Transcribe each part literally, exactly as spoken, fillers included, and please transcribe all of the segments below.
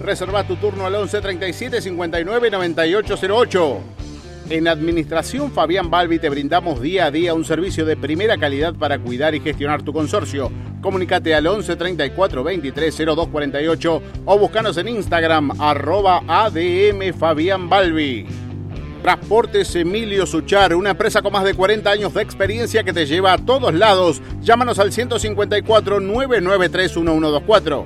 Reserva tu turno al once treinta y siete cincuenta y nueve noventa y ocho cero ocho. En Administración Fabián Balbi te brindamos día a día un servicio de primera calidad para cuidar y gestionar tu consorcio. Comunicate al once treinta y cuatro veintitrés cero dos cuarenta y ocho o búscanos en Instagram, arroba A D M Fabián Balbi. Transportes Emilio Suchar, una empresa con más de cuarenta años de experiencia que te lleva a todos lados. Llámanos al ciento cincuenta y cuatro nueve nueve tres uno uno dos cuatro.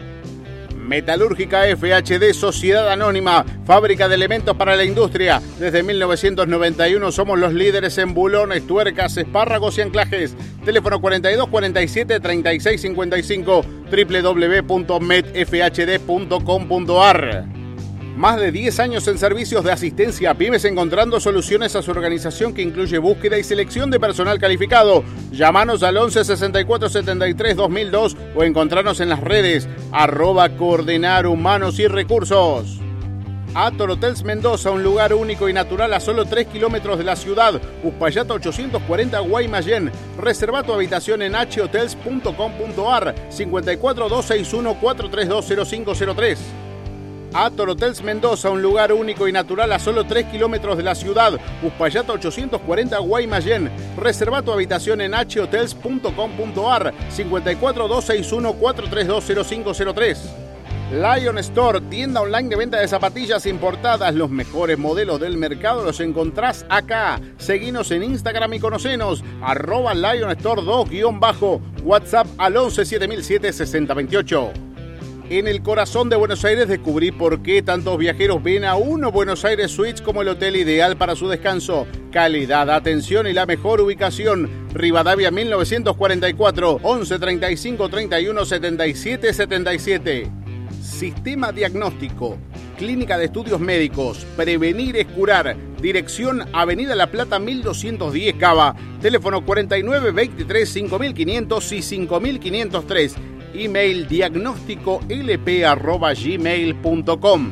Metalúrgica F H D, Sociedad Anónima, fábrica de elementos para la industria. Desde mil novecientos noventa y uno somos los líderes en bulones, tuercas, espárragos y anclajes. Teléfono cuarenta y dos cuarenta y siete treinta y seis cincuenta y cinco, doble u doble u doble u punto met f h d punto com punto a r. Más de diez años en servicios de asistencia a pymes, encontrando soluciones a su organización que incluye búsqueda y selección de personal calificado. Llámanos al once sesenta y cuatro setenta y tres dos mil dos o encontrarnos en las redes arroba coordinar humanos y recursos. Ator Hotels Mendoza, un lugar único y natural a solo tres kilómetros de la ciudad. Uspallata ochocientos cuarenta Guaymallén. Reserva tu habitación en h hotels punto com punto a r cincuenta y cuatro dos sesenta y uno cuatro tres dos cero cinco cero tres. Ator Hotels Mendoza, un lugar único y natural a solo tres kilómetros de la ciudad. Uspallata ochocientos cuarenta Guaymallén. Reserva tu habitación en h hotels punto com punto a r cincuenta y cuatro dos sesenta y uno cuatro tres dos cero cinco cero tres. Lion Store, tienda online de venta de zapatillas importadas. Los mejores modelos del mercado los encontrás acá. Seguinos en Instagram y conocenos. Arroba Lion Store dos guión bajo. WhatsApp al once siete mil siete sesenta veintiocho. En el corazón de Buenos Aires descubrí por qué tantos viajeros ven a Uno Buenos Aires Suites como el hotel ideal para su descanso. Calidad, atención y la mejor ubicación. Rivadavia mil novecientos cuarenta y cuatro, once treinta y cinco treinta y uno setenta y siete setenta y siete. Sistema Diagnóstico, Clínica de Estudios Médicos, Prevenir es Curar. Dirección Avenida La Plata mil doscientos diez Cava. Teléfono cuarenta y nueve veintitrés cinco mil quinientos y cinco mil quinientos tres. Email diagnóstico l p arroba gmail punto com.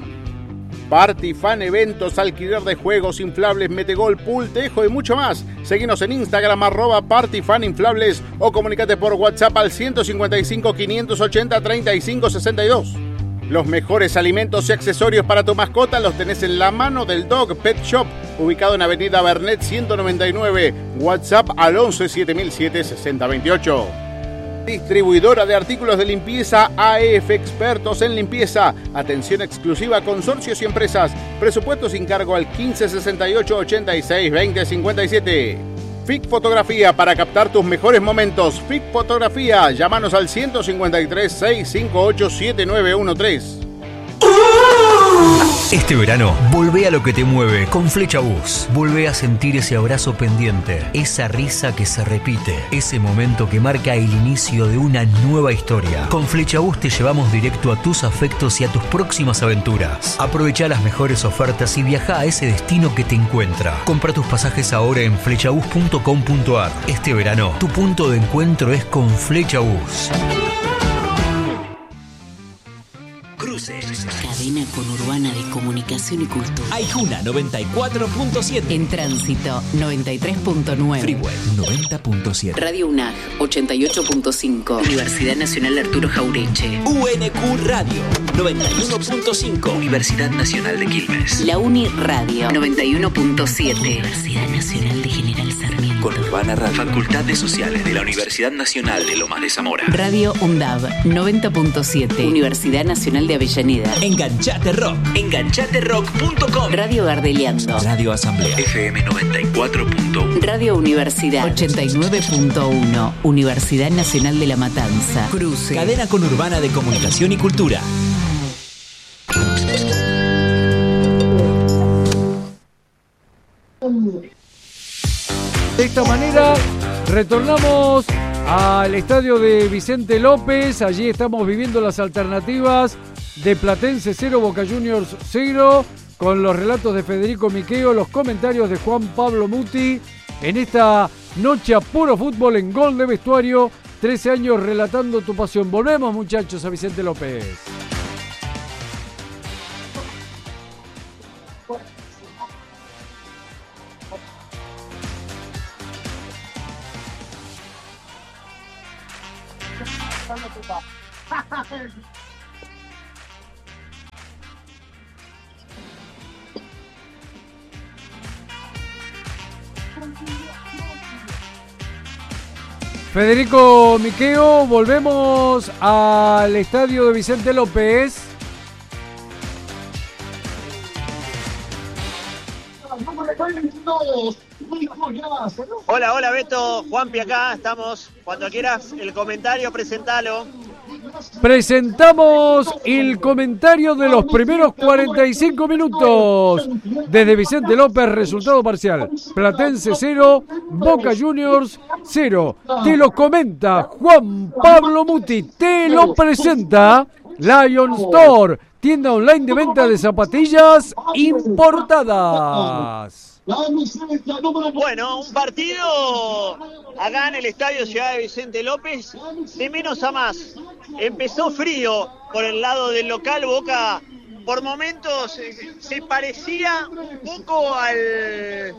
Party Fan Eventos, alquiler de juegos, inflables, metegol, pool, tejo y mucho más. Seguinos en Instagram arroba Party Fan Inflables o comunícate por WhatsApp al ciento cincuenta y cinco quinientos ochenta treinta y cinco sesenta y dos. Los mejores alimentos y accesorios para tu mascota los tenés en la mano del Dog Pet Shop, ubicado en Avenida Bernet ciento noventa y nueve. WhatsApp al once siete mil siete sesenta veintiocho. Distribuidora de artículos de limpieza A E F, expertos en limpieza. Atención exclusiva a consorcios y empresas. Presupuesto sin cargo al quince sesenta y ocho ochenta y seis veinte cincuenta y siete. F I C Fotografía, para captar tus mejores momentos. F I C Fotografía, llámanos al ciento cincuenta y tres seiscientos cincuenta y ocho setenta y nueve trece. Este verano, volvé a lo que te mueve con Flecha Bus. Volvé a sentir ese abrazo pendiente, esa risa que se repite, ese momento que marca el inicio de una nueva historia. Con Flecha Bus te llevamos directo a tus afectos y a tus próximas aventuras. Aprovecha las mejores ofertas y viaja a ese destino que te encuentra. Compra tus pasajes ahora en flechabus punto com punto a r. Este verano, tu punto de encuentro es con Flecha Bus. Cadena conurbana de comunicación y cultura. Aijuna noventa y cuatro punto siete. En tránsito noventa y tres punto nueve. Freeway noventa punto siete. Radio U N A G ochenta y ocho punto cinco. Universidad Nacional Arturo Jaureche. U N Q Radio noventa y uno punto cinco. Universidad Nacional de Quilmes. La Uni Radio noventa y uno punto siete. Universidad Nacional de General Sarmiento. Conurbana Radio. Facultad de Sociales de la Universidad Nacional de Lomas de Zamora. Radio U N D A B noventa punto siete. Universidad Nacional de Avellaneda. Enganchate Rock. enganchate rock punto com. Radio Gardeliando. Radio Asamblea. F M noventa y cuatro punto uno. Radio Universidad ochenta y nueve punto uno. Universidad Nacional de La Matanza. Cruce. Cadena conurbana de comunicación y cultura. De esta manera retornamos al estadio de Vicente López. Allí estamos viviendo las alternativas de Platense cero, Boca Juniors cero, con los relatos de Federico Miqueo, los comentarios de Juan Pablo Muti en esta noche a puro fútbol en Gol de Vestuario. trece años relatando tu pasión. Volvemos, muchachos, a Vicente López. Federico Miqueo, volvemos al estadio de Vicente López. Hola, hola Beto, Juanpi acá, estamos. Cuando quieras el comentario, presentalo. Presentamos el comentario de los primeros cuarenta y cinco minutos. Desde Vicente López, resultado parcial: Platense cero, Boca Juniors cero. Te lo comenta Juan Pablo Muti. Te lo presenta Lion Store, tienda online de venta de zapatillas importadas. Bueno, un partido acá en el estadio Ciudad de Vicente López de menos a más. Empezó frío por el lado del local. Boca por momentos se parecía un poco al,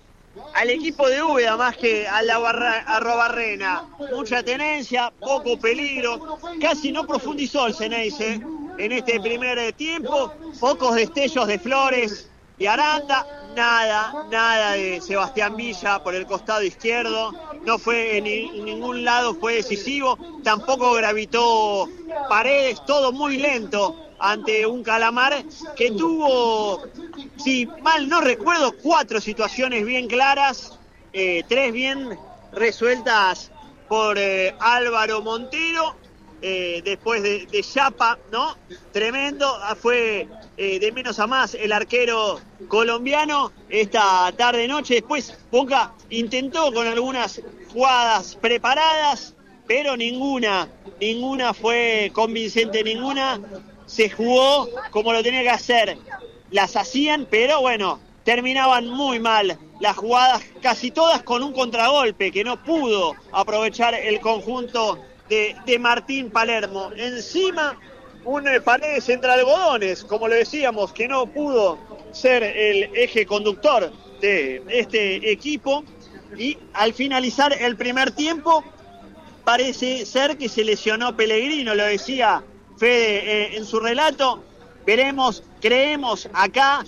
al equipo de Úbeda más que a la barra, a Robarrena. Mucha tenencia, poco peligro, casi no profundizó el Ceneice en este primer tiempo. Pocos destellos de Flores y Aranda. Nada, nada de Sebastián Villa por el costado izquierdo, no fue en, en ningún lado fue decisivo, tampoco gravitó Paredes, todo muy lento ante un Calamar que tuvo, si mal no recuerdo, cuatro situaciones bien claras, eh, tres bien resueltas por eh, Álvaro Montero, eh, después de, de Chapa, ¿no? Tremendo, fue eh, de menos a más el arquero colombiano esta tarde-noche. Después Boca intentó con algunas jugadas preparadas, pero ninguna, ninguna fue convincente, ninguna se jugó como lo tenía que hacer. Las hacían, pero bueno, terminaban muy mal las jugadas, casi todas con un contragolpe que no pudo aprovechar el conjunto de, de Martín Palermo. Encima, un Paredes entre algodones, como lo decíamos, que no pudo ser el eje conductor de este equipo. Y al finalizar el primer tiempo, parece ser que se lesionó Pellegrino, lo decía Fede eh, en su relato. Veremos, creemos acá,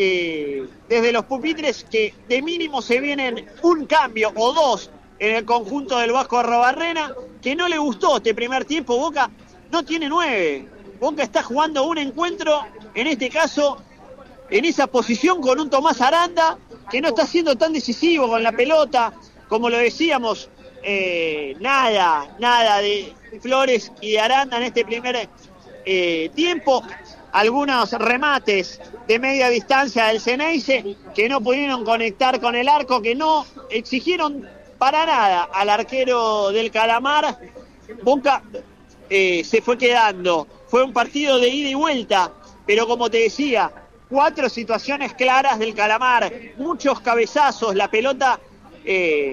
eh, desde los pupitres, que de mínimo se vienen un cambio o dos en el conjunto del Vasco Arrobarrena, que no le gustó este primer tiempo. Boca no tiene nueve. Boca está jugando un encuentro, en este caso, en esa posición con un Tomás Aranda, que no está siendo tan decisivo con la pelota, como lo decíamos, eh, nada, nada de Flores y de Aranda en este primer eh, tiempo. Algunos remates de media distancia del Ceneice que no pudieron conectar con el arco, que no exigieron para nada al arquero del Calamar. Boca eh, se fue quedando. Fue un partido de ida y vuelta, pero como te decía, cuatro situaciones claras del Calamar, muchos cabezazos, la pelota eh,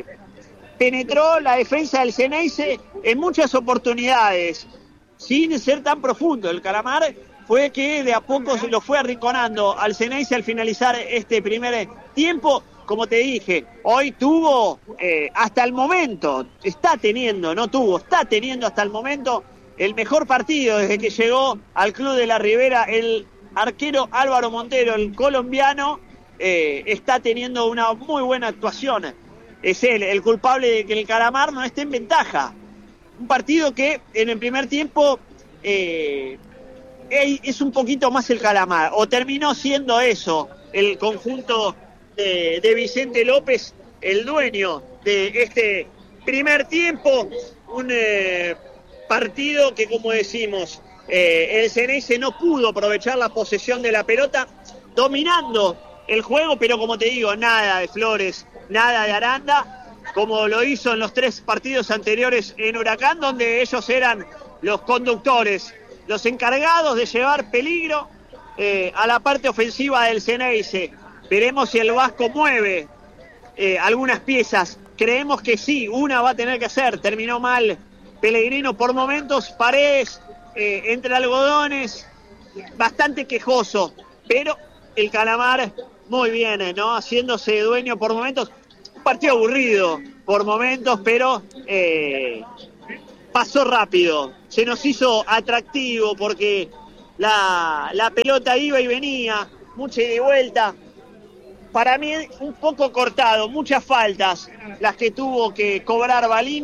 penetró la defensa del Ceneice en muchas oportunidades, sin ser tan profundo. El Calamar fue que de a poco se lo fue arrinconando al Ceneice al finalizar este primer tiempo. Como te dije, hoy tuvo, eh, hasta el momento, está teniendo, no tuvo, está teniendo hasta el momento el mejor partido desde que llegó al Club de la Ribera. El arquero Álvaro Montero, el colombiano, eh, está teniendo una muy buena actuación. Es él el culpable de que el Calamar no esté en ventaja. Un partido que en el primer tiempo eh, es un poquito más el Calamar, o terminó siendo eso, el conjunto de, de Vicente López, el dueño de este primer tiempo. Un eh, partido que, como decimos, eh, el Ceneice no pudo aprovechar la posesión de la pelota, dominando el juego, pero como te digo, nada de Flores, nada de Aranda, como lo hizo en los tres partidos anteriores en Huracán, donde ellos eran los conductores, los encargados de llevar peligro eh, a la parte ofensiva del Ceneice. Veremos si el Vasco mueve eh, algunas piezas. Creemos que sí, una va a tener que hacer. Terminó mal Pellegrino por momentos, Paredes eh, entre algodones, bastante quejoso, pero el Calamar muy bien, ¿no? Haciéndose dueño por momentos. Un partido aburrido por momentos, pero eh, pasó rápido. Se nos hizo atractivo porque la, la pelota iba y venía, mucha ida y vuelta. Para mí un poco cortado, muchas faltas las que tuvo que cobrar Balinio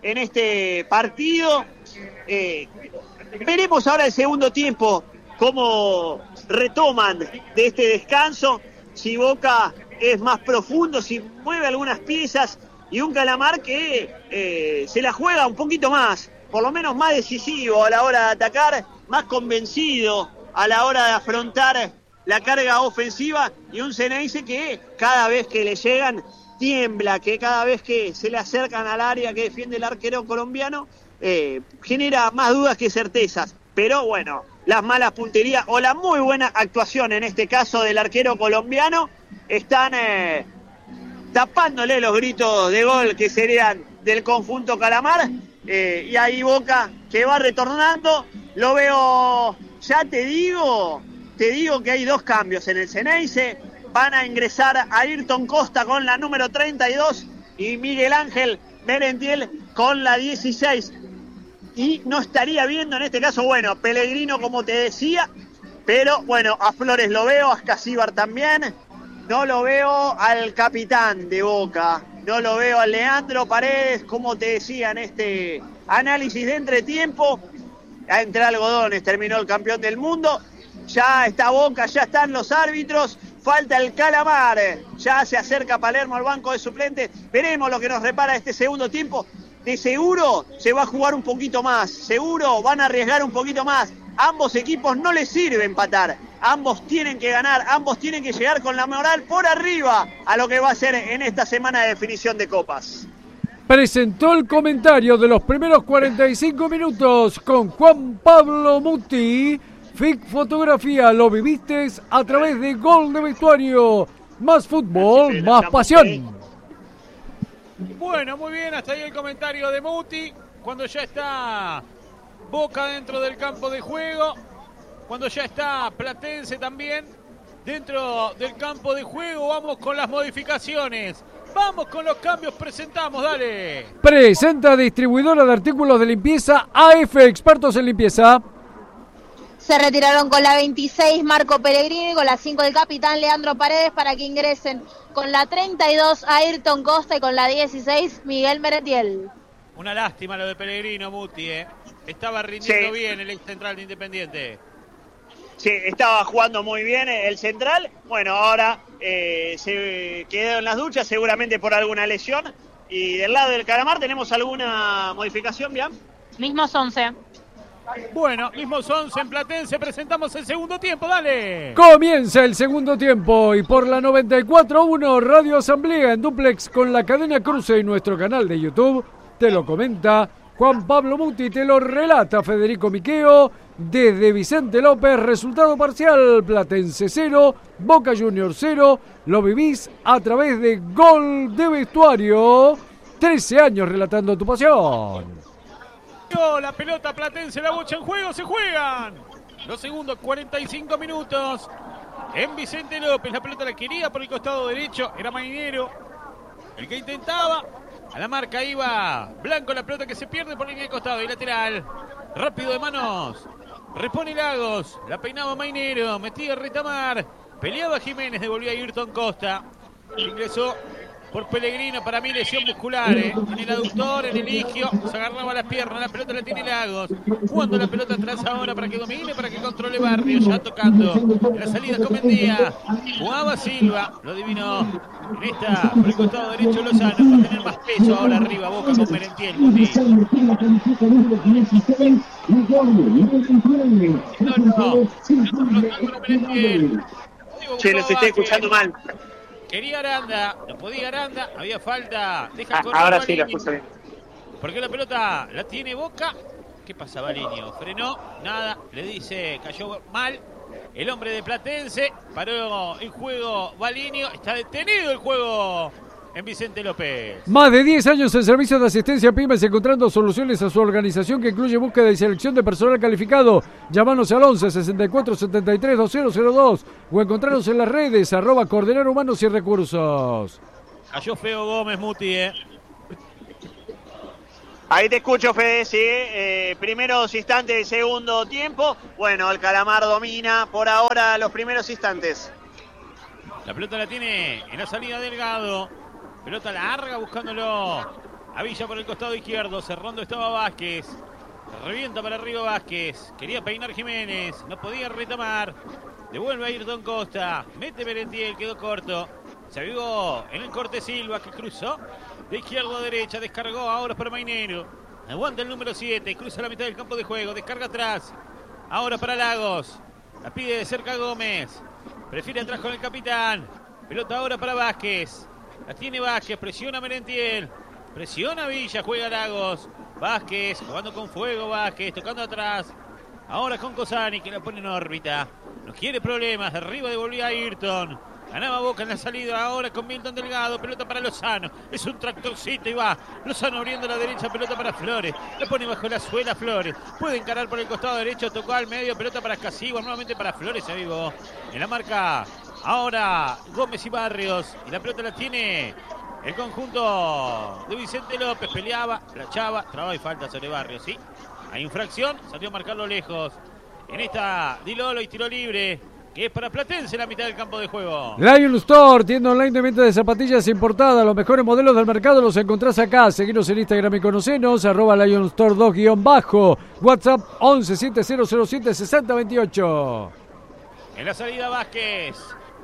en este partido. Eh, veremos ahora el segundo tiempo, cómo retoman de este descanso, si Boca es más profundo, si mueve algunas piezas, y un Calamar que eh, se la juega un poquito más, por lo menos más decisivo a la hora de atacar, más convencido a la hora de afrontar la carga ofensiva, y un Ceneice que cada vez que le llegan tiembla, que cada vez que se le acercan al área que defiende el arquero colombiano eh, genera más dudas que certezas. Pero bueno, las malas punterías o la muy buena actuación en este caso del arquero colombiano están eh, tapándole los gritos de gol que serían del conjunto Calamar, eh, y ahí Boca que va retornando. Lo veo, ya te digo, te digo que hay dos cambios en el Ceneice. Van a ingresar a Ayrton Costa con la número treinta y dos y Miguel Ángel Merentiel con la dieciséis. Y no estaría viendo en este caso, bueno, Pellegrino como te decía, pero bueno, a Flores lo veo, a Escasíbar también. No lo veo al capitán de Boca, no lo veo a Leandro Paredes, como te decía en este análisis de entretiempo. Entre algodones terminó el campeón del mundo, ya está Boca, ya están los árbitros, falta el Calamar, ya se acerca Palermo al banco de suplentes. Veremos lo que nos repara este segundo tiempo. De seguro se va a jugar un poquito más, seguro van a arriesgar un poquito más. Ambos equipos no les sirve empatar, ambos tienen que ganar, ambos tienen que llegar con la moral por arriba a lo que va a ser en esta semana de definición de copas. Presentó el comentario de los primeros cuarenta y cinco minutos con Juan Pablo Muti. F I C Fotografía, lo viviste a través de Gol de Vestuario. Más fútbol, más pasión. Bueno, muy bien, hasta ahí el comentario de Muti. Cuando ya está Boca dentro del campo de juego, cuando ya está Platense también dentro del campo de juego, vamos con las modificaciones. Vamos con los cambios, presentamos, dale. Presenta distribuidora de artículos de limpieza A F, expertos en limpieza. Se retiraron con la veintiséis Marco Pellegrini y con la cinco del capitán Leandro Paredes para que ingresen con la treinta y dos Ayrton Costa y con la dieciséis Miguel Merentiel. Una lástima lo de Pellegrino, Muti, ¿eh? Estaba rindiendo sí. bien el ex central de Independiente. Sí, estaba jugando muy bien el central. Bueno, ahora eh, se quedó en las duchas seguramente por alguna lesión. Y del lado del Calamar, ¿tenemos alguna modificación, Bian? Mismos once. Bueno, mismos once en Platense, presentamos el segundo tiempo, dale. Comienza el segundo tiempo y por la noventa y cuatro punto uno Radio Asamblea en duplex con la cadena Cruce y nuestro canal de YouTube, te lo comenta Juan Pablo Muti, te lo relata Federico Miqueo. Desde Vicente López, resultado parcial, Platense cero, Boca Juniors cero, lo vivís a través de Gol de Vestuario, trece años relatando tu pasión. La pelota Platense, la bocha en juego, se juegan los segundos cuarenta y cinco minutos en Vicente López. La pelota la quería por el costado derecho, era Mainero el que intentaba. A la marca iba Blanco, la pelota que se pierde por línea de costado y lateral. Rápido de manos, repone Lagos, la peinaba Mainero, metía Retamar, peleaba Jiménez, devolvía a Ayrton Costa. Ingresó por Pellegrino, para mí lesión muscular, ¿eh? En el aductor, en el isquio, se agarraba las piernas, la pelota la tiene Lagos, jugando la pelota atrás ahora para que domine, para que controle Barrio, ya tocando, en la salida con Mendía, jugaba Silva, lo adivinó, en esta, por el costado derecho Lozano, va a tener más peso ahora arriba, Boca con Merentiel, Muti. No, no, no, Merentiel. Che, los estoy escuchando mal. Quería Aranda, no podía Aranda, había falta. Deja Ah, ahora sí la escucho bien. Porque la pelota la tiene Boca. ¿Qué pasa, Baliño? Frenó, nada, le dice, cayó mal. El hombre de Platense, paró el juego Baliño, está detenido el juego en Vicente López. Más de diez años en servicio de asistencia a pymes, encontrando soluciones a su organización que incluye búsqueda y selección de personal calificado. Llámanos al once sesenta y cuatro setenta y tres veinte cero dos o encontrarnos en las redes arroba coordinar humanos y recursos. Cayó feo Gómez, Muti, eh. Ahí te escucho, Fede, sí, eh, primeros instantes del segundo tiempo. Bueno, el Calamar domina por ahora los primeros instantes. La pelota la tiene en la salida Delgado. Pelota larga buscándolo A Villa por el costado izquierdo. Cerrando estaba Vázquez. Revienta para arriba Vázquez. Quería peinar Jiménez. No podía retomar. Devuelve a Ayrton Costa. Mete Merentiel. Quedó corto. Se avivó en el corte Silva, que cruzó de izquierda a derecha. Descargó ahora para Mainero. Aguanta el número siete. Cruza la mitad del campo de juego. Descarga atrás. Ahora para Lagos. La pide de cerca Gómez. Prefiere atrás con el capitán. Pelota ahora para Vázquez. La tiene Vázquez. Presiona Merentiel. Presiona Villa. Juega Lagos. Vázquez. Jugando con fuego Vázquez. Tocando atrás. Ahora con Cosani, que la pone en órbita. No quiere problemas. De arriba devolvía a Ayrton. Ganaba Boca en la salida. Ahora con Milton Delgado. Pelota para Lozano. Es un tractorcito y va. Lozano abriendo la derecha. Pelota para Flores. La pone bajo la suela Flores. Puede encarar por el costado derecho. Tocó al medio. Pelota para Casilla. Nuevamente para Flores. Se avivó. En la marca. Ahora Gómez y Barrios. Y la pelota la tiene el conjunto de Vicente López. Peleaba. Plachaba. Traba y falta sobre Barrios. Sí. Hay infracción. Salió a marcarlo lejos. En esta Di Lolo y tiro libre, que es para Platense en la mitad del campo de juego. Lion Store, tienda online de venta de zapatillas importadas. Los mejores modelos del mercado los encontrás acá. Seguinos en Instagram y conocenos. Arroba Lion Store dos guión bajo. WhatsApp once siete cero cero siete seis cero dos ocho. En la salida Vázquez.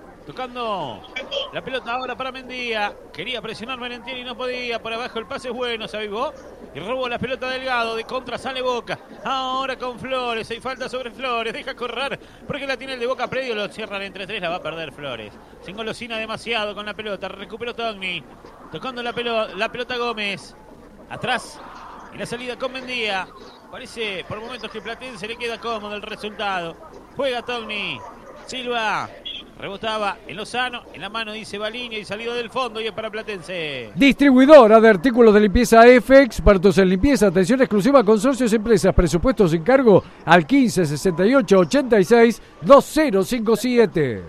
Tocando la pelota ahora para Mendía. Quería presionar Merentiel y no podía. Por abajo el pase es bueno. Se avivó y robó la pelota Delgado. De contra sale Boca. Ahora con Flores. Hay falta sobre Flores. Deja correr porque la tiene el de Boca predio. Lo cierran entre tres. La va a perder Flores. Se engolosina demasiado con la pelota. Recuperó Togni. Tocando la, pelo, la pelota Gómez. Atrás. Y la salida con Mendía. Parece por momentos que Platense le queda cómodo el resultado. Juega Togni. Silva. Rebotaba en Lozano, en la mano dice Baliña y salido del fondo y es para Platense. Distribuidora de artículos de limpieza F X, expertos en limpieza, atención exclusiva a consorcios, empresas, presupuestos sin cargo al quince sesenta y ocho ochenta y seis veinte cincuenta y siete.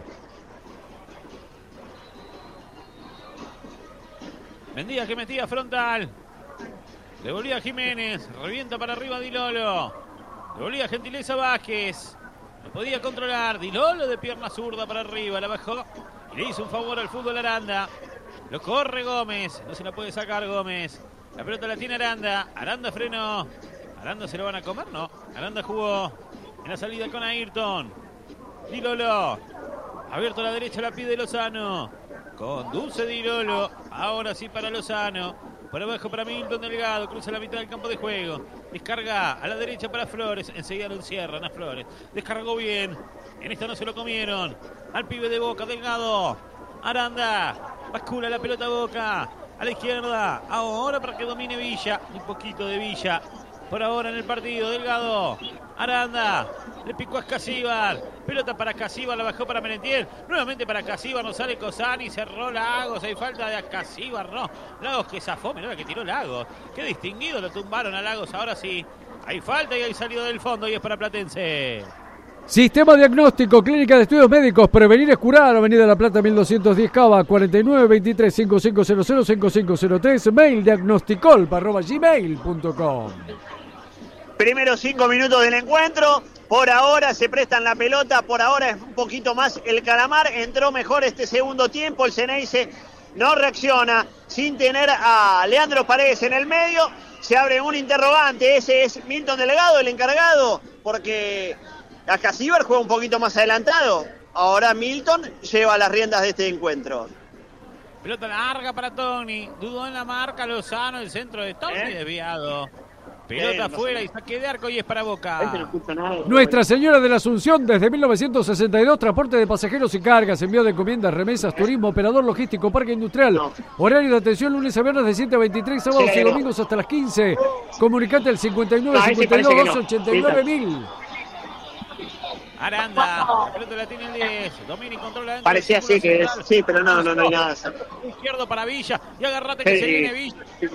Mendía que metía frontal. Devolvía a Jiménez, revienta para arriba Di Lolo. Devolvía a Gentileza Vázquez. No podía controlar. Di Lolo de pierna zurda para arriba. La bajó y le hizo un favor al fútbol Aranda. Lo corre Gómez. No se la puede sacar Gómez. La pelota la tiene Aranda. Aranda frenó. Aranda se lo van a comer, no. Aranda jugó en la salida con Ayrton. Di Lolo. Abierto a la derecha la pide Lozano. Conduce Di Lolo. Ahora sí para Lozano. Por abajo para Milton Delgado, cruza la mitad del campo de juego. Descarga a la derecha para Flores. Enseguida lo encierran a Flores. Descargó bien. En esta no se lo comieron. Al pibe de Boca, Delgado. Aranda. Bascula la pelota a Boca. A la izquierda. Ahora para que domine Villa. Un poquito de Villa. Por ahora en el partido. Delgado. Aranda. Le picó a Casíbar. Pelota para Casíbar. La bajó para Merentiel. Nuevamente para Casíbar. No sale Cosani. Cerró Lagos. Hay falta de Casíbar. No. Lagos que zafó. Mirá que tiró Lagos. Qué distinguido. Lo tumbaron a Lagos. Ahora sí. Hay falta y hay salido del fondo. Y es para Platense. Sistema Diagnóstico, Clínica de Estudios Médicos, Prevenir es Curar, Avenida La Plata mil doscientos diez Cava, cuarenta y nueve veintitrés cincuenta y cinco cero cero cincuenta y cinco cero tres, mail diagnosticolpa arroba gmail punto com. Primeros cinco minutos del encuentro, por ahora se prestan la pelota, por ahora es un poquito más el Calamar, entró mejor este segundo tiempo, el Ceneice no reacciona sin tener a Leandro Paredes en el medio, se abre un interrogante, ese es Milton Delgado, el encargado, porque a Casíbar juega un poquito más adelantado. Ahora Milton lleva las riendas de este encuentro. Pelota larga para Togni. Dudó en la marca Lozano. El centro de Togni ¿Eh? desviado. Pelota Bien, afuera no sé. Y saque de arco y es para Boca. No Nuestra Señora de la Asunción desde mil novecientos sesenta y dos. Transporte de pasajeros y cargas. Envío de encomiendas, remesas, turismo, operador logístico, parque industrial. No. Horario de atención lunes a viernes de siete a veintitrés. Sábados sí, y domingos hasta las quince. Comunicate al cincuenta y nueve cincuenta y dos doscientos ochenta y nueve mil. Aranda, la pelota la tiene el diez. Domini controla dentro. Parecía así que es, sí, pero no, no, no hay nada. Izquierdo para Villa. Y agarrate que sí, se viene Villa.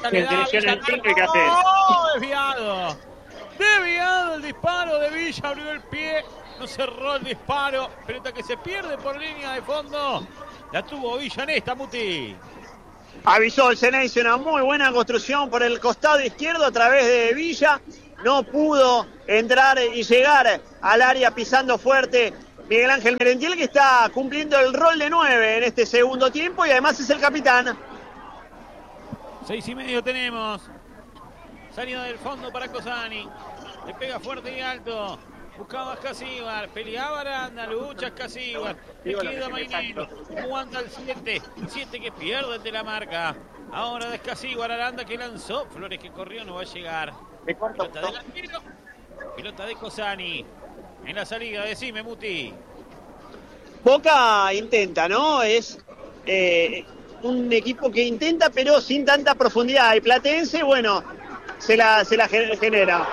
¡Oh! Desviado. Desviado el disparo de Villa. Abrió el pie. No cerró el disparo. Pelota que se pierde por línea de fondo. La tuvo Villa en esta, Muti. Avisó el Ceneice una muy buena construcción por el costado izquierdo a través de Villa. No pudo entrar y llegar al área pisando fuerte Miguel Ángel Merentiel, que está cumpliendo el rol de nueve en este segundo tiempo y además es el capitán. Seis y medio tenemos. Salida del fondo para Cosani. Le pega fuerte y alto. Buscaba a Escasíbar. Peleaba Aranda. Lucha Escasíbar. Le queda Mainero. Aguanta el siete. siete que pierde de la marca. Ahora de Escasíbar. Aranda que lanzó. Flores que corrió. No va a llegar. Pelota de Arquero. Pelota de Cosani. En la salida. Decime, Muti. Boca intenta, ¿no? Es eh, un equipo que intenta, pero sin tanta profundidad. Y Platense, bueno, se la, se la genera.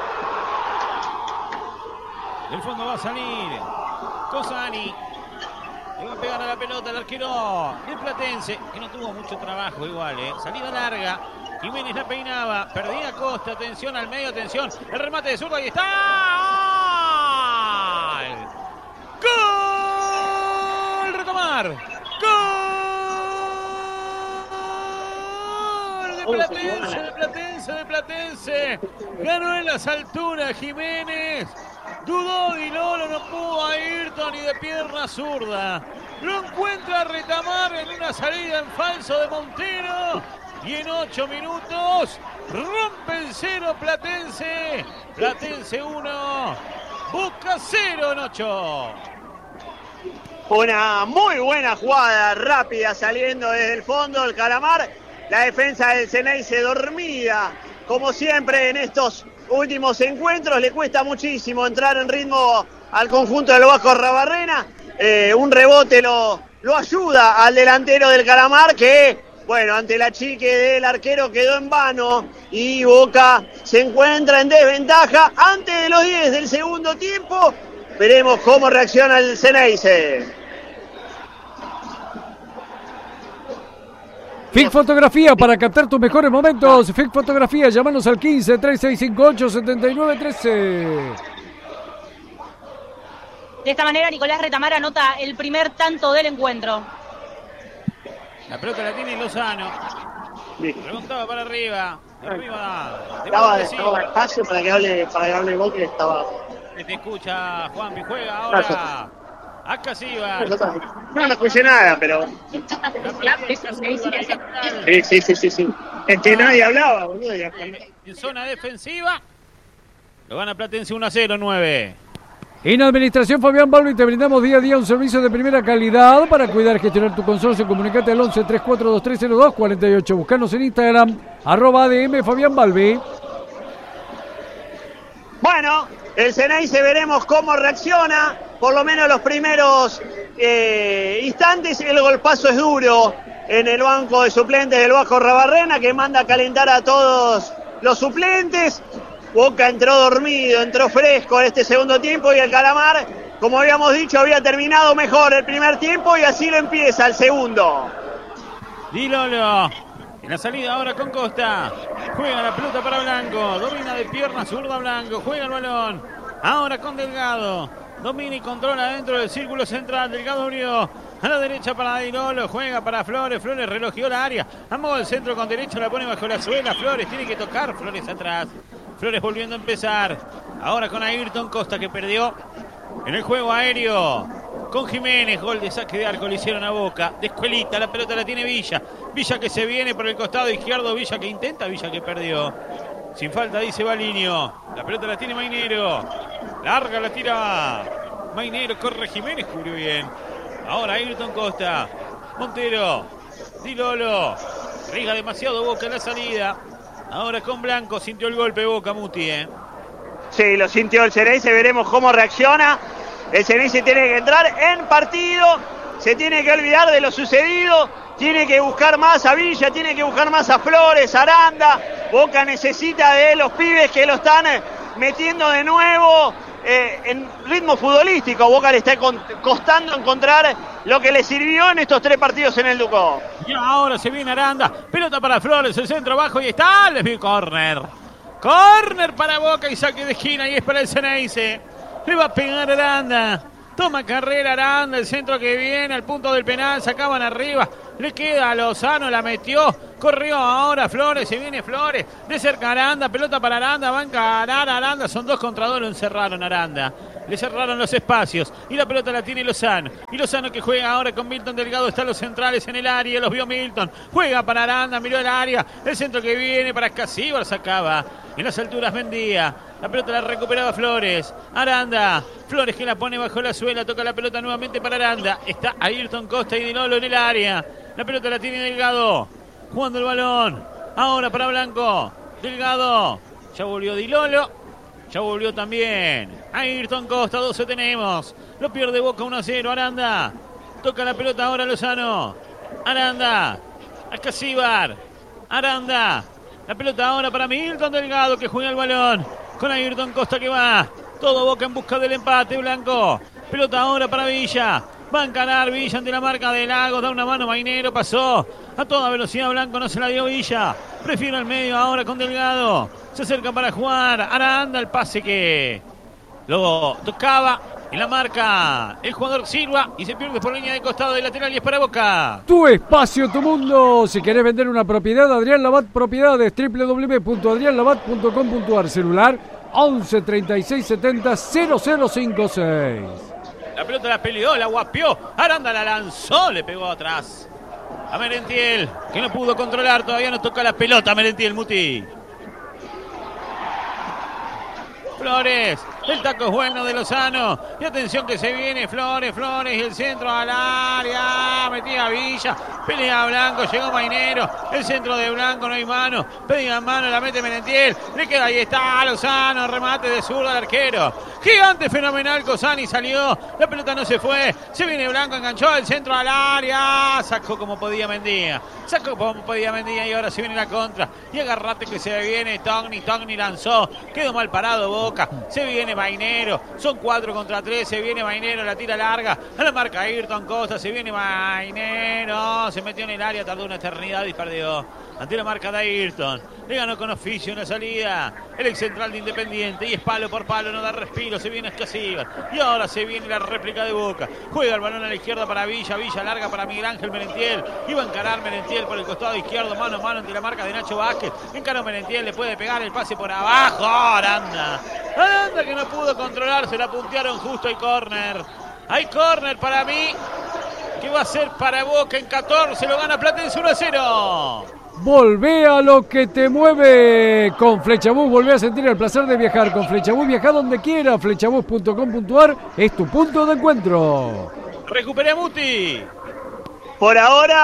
El fondo va a salir Cosani. Le va a pegar a la pelota el arquero el Platense, que no tuvo mucho trabajo igual, ¿eh? Salida larga. Jiménez la peinaba. Perdía Costa. Atención al medio. Atención. El remate de zurdo. Ahí está. ¡Gol! Retomar. ¡Gol! De Platense, de Platense, de Platense. Ganó en las alturas Jiménez. Dudó Di Lolo, no pudo a Ayrton y de pierna zurda. Lo encuentra Retamar en una salida en falso de Montero. Y en ocho minutos rompe el cero Platense. Platense uno, Boca cero en ocho. Una muy buena jugada, rápida, saliendo desde el fondo del Calamar. La defensa del Ceneice dormida, como siempre en estos últimos encuentros. Le cuesta muchísimo entrar en ritmo al conjunto del Vasco Rabarrena. Eh, un rebote lo, lo ayuda al delantero del Calamar, que, bueno, ante la chique del arquero quedó en vano. Y Boca se encuentra en desventaja antes de los diez del segundo tiempo. Veremos cómo reacciona el Ceneice. F I C Fotografía, para captar tus mejores momentos. F I C Fotografía, llámanos al quince, tres seis cinco ocho, siete nueve uno tres. De esta manera Nicolás Retamar anota el primer tanto del encuentro. La pelota la tiene Lozano. Preguntaba para arriba. Arriba. Estaba de espacio para que hable, para que hable Boca, estaba. Te escucha Juanpi, juega ahora. A Escasíbar. No, no escuché nada, pero. Sí, sí, sí, sí, sí. Es que nadie hablaba, boludo. En zona defensiva. Lo gana Platense uno a cero, nueve. En Administración Fabián Balbi te brindamos día a día un servicio de primera calidad para cuidar y gestionar tu consorcio. Comunicate al once, treinta y cuatro, veintitrés cero dos, cuarenta y ocho. Buscanos en Instagram, arroba A D M Fabián Balbi. Bueno, el Ceneice veremos cómo reacciona. Por lo menos los primeros eh, instantes. El golpazo es duro en el banco de suplentes del Vasco Rabarrena, que manda a calentar a todos los suplentes. Boca entró dormido, entró fresco en este segundo tiempo, y el Calamar, como habíamos dicho, había terminado mejor el primer tiempo, y así lo empieza el segundo. Di Lolo, en la salida ahora con Costa. Juega la pelota para Blanco, domina de pierna zurda Blanco, juega el balón. Ahora con Delgado. Domina y controla dentro del círculo central. Delgado Unió a la derecha para Di Lolo. Juega para Flores. Flores relojeó la área. Ambos del centro con derecha. La pone bajo la suela. Flores tiene que tocar. Flores atrás. Flores volviendo a empezar. Ahora con Ayrton Costa, que perdió en el juego aéreo. Con Jiménez. Gol de saque de arco. Le hicieron a Boca. De escuelita. La pelota la tiene Villa. Villa que se viene por el costado izquierdo. Villa que intenta. Villa que perdió. Sin falta, dice Baliño. La pelota la tiene Mainero. Larga la tira Mainero. Corre Jiménez. Cubrió bien. Ahora Ayrton Costa. Montero. Di Lolo. Riga demasiado Boca en la salida. Ahora con Blanco. Sintió el golpe Boca, Muti, ¿eh? Sí, lo sintió el Ceneice. Veremos cómo reacciona. El Ceneice tiene que entrar en partido. Se tiene que olvidar de lo sucedido. Tiene que buscar más a Villa, tiene que buscar más a Flores, Aranda. Boca necesita de los pibes que lo están metiendo de nuevo eh, en ritmo futbolístico. Boca le está costando encontrar lo que le sirvió en estos tres partidos en el Ducó. Y ahora se viene Aranda. Pelota para Flores, el centro bajo y está. Le vi córner. Córner para Boca y saque de esquina, y es para el Ceneice. Le va a pegar Aranda. Toma carrera Aranda, el centro que viene al punto del penal, sacaban arriba, le queda a Lozano, la metió, corrió ahora Flores, se viene Flores, de cerca Aranda, pelota para Aranda, va a encarar Aranda, son dos contra dos, lo encerraron Aranda. Le cerraron los espacios y la pelota la tiene Lozano. Y Lozano que juega ahora con Milton Delgado. Están los centrales en el área. Los vio Milton. Juega para Aranda. Miró el área. El centro que viene para Casíbar. Sacaba. En las alturas Mendía. La pelota la recuperaba Flores. Aranda. Flores que la pone bajo la suela. Toca la pelota nuevamente para Aranda. Está Ayrton Costa y Di Lolo en el área. La pelota la tiene Delgado. Jugando el balón. Ahora para Blanco. Delgado. Ya volvió Di Lolo. Ya volvió también Ayrton Costa, doce tenemos. Lo pierde Boca uno a cero. Aranda. Toca la pelota ahora Lozano. Aranda. A Casíbar. Aranda. La pelota ahora para Milton Delgado que juega el balón. Con Ayrton Costa que va. Todo Boca en busca del empate. Blanco. Pelota ahora para Villa. Va a encarar Villa ante la marca de Lagos. Da una mano Mainero. Pasó a toda velocidad Blanco. No se la dio Villa. Prefiere al medio ahora con Delgado. Se acerca para jugar. Aranda el pase que lo tocaba en la marca el jugador Silva y se pierde por línea de costado de lateral y es para Boca. Tu espacio, tu mundo. Si querés vender una propiedad, Adrián Labat Propiedades, doble u doble u doble u punto adrián labat punto com punto ar. Celular once treinta y seis setenta cero cero cincuenta y seis. La pelota la peleó, la guapió. Aranda la lanzó, le pegó atrás a Merentiel, que no pudo controlar. Todavía no toca la pelota Merentiel, Muti. Flores, el taco es bueno de Lozano. Y atención que se viene Flores, Flores y el centro al área. Metía Villa, pelea Blanco, llegó Mainero. El centro de Blanco, no hay mano. Pedía mano, la mete Merentiel. Le queda, ahí está Lozano, remate de zurda al arquero. Gigante, fenomenal, Cosani salió. La pelota no se fue. Se viene Blanco, enganchó el centro al área. Sacó como podía Mendía. Sacó como podía Mendía y ahora se viene la contra. Y agarrate que se viene Togni. Togni lanzó. Quedó mal parado Boca. Se viene Mainero. Son cuatro contra tres. Se viene Mainero. La tira larga. A la marca Ayrton Costa. Se viene Mainero. Se metió en el área. Tardó una eternidad y perdió. Ante la marca de Ayrton. Le ganó con oficio en la salida. El ex central de Independiente. Y es palo por palo. No da respiro. Se viene Escasíbar. Y ahora se viene la réplica de Boca. Juega el balón a la izquierda para Villa. Villa larga para Miguel Ángel Merentiel. Iba a encarar Merentiel por el costado izquierdo. Mano a mano ante la marca de Nacho Vázquez. Encaró Merentiel. Le puede pegar el pase por abajo. Aranda. Aranda que no pudo controlarse. La puntearon justo. Hay córner. Hay córner para mí. Que va a ser para Boca en catorce. Lo gana Platense uno a cero. Volvé a lo que te mueve con Flechabús. Volvé a sentir el placer de viajar con Flechabús. Viaja donde quiera. Flechabús punto com punto ar es tu punto de encuentro. Recupere a Muti. Por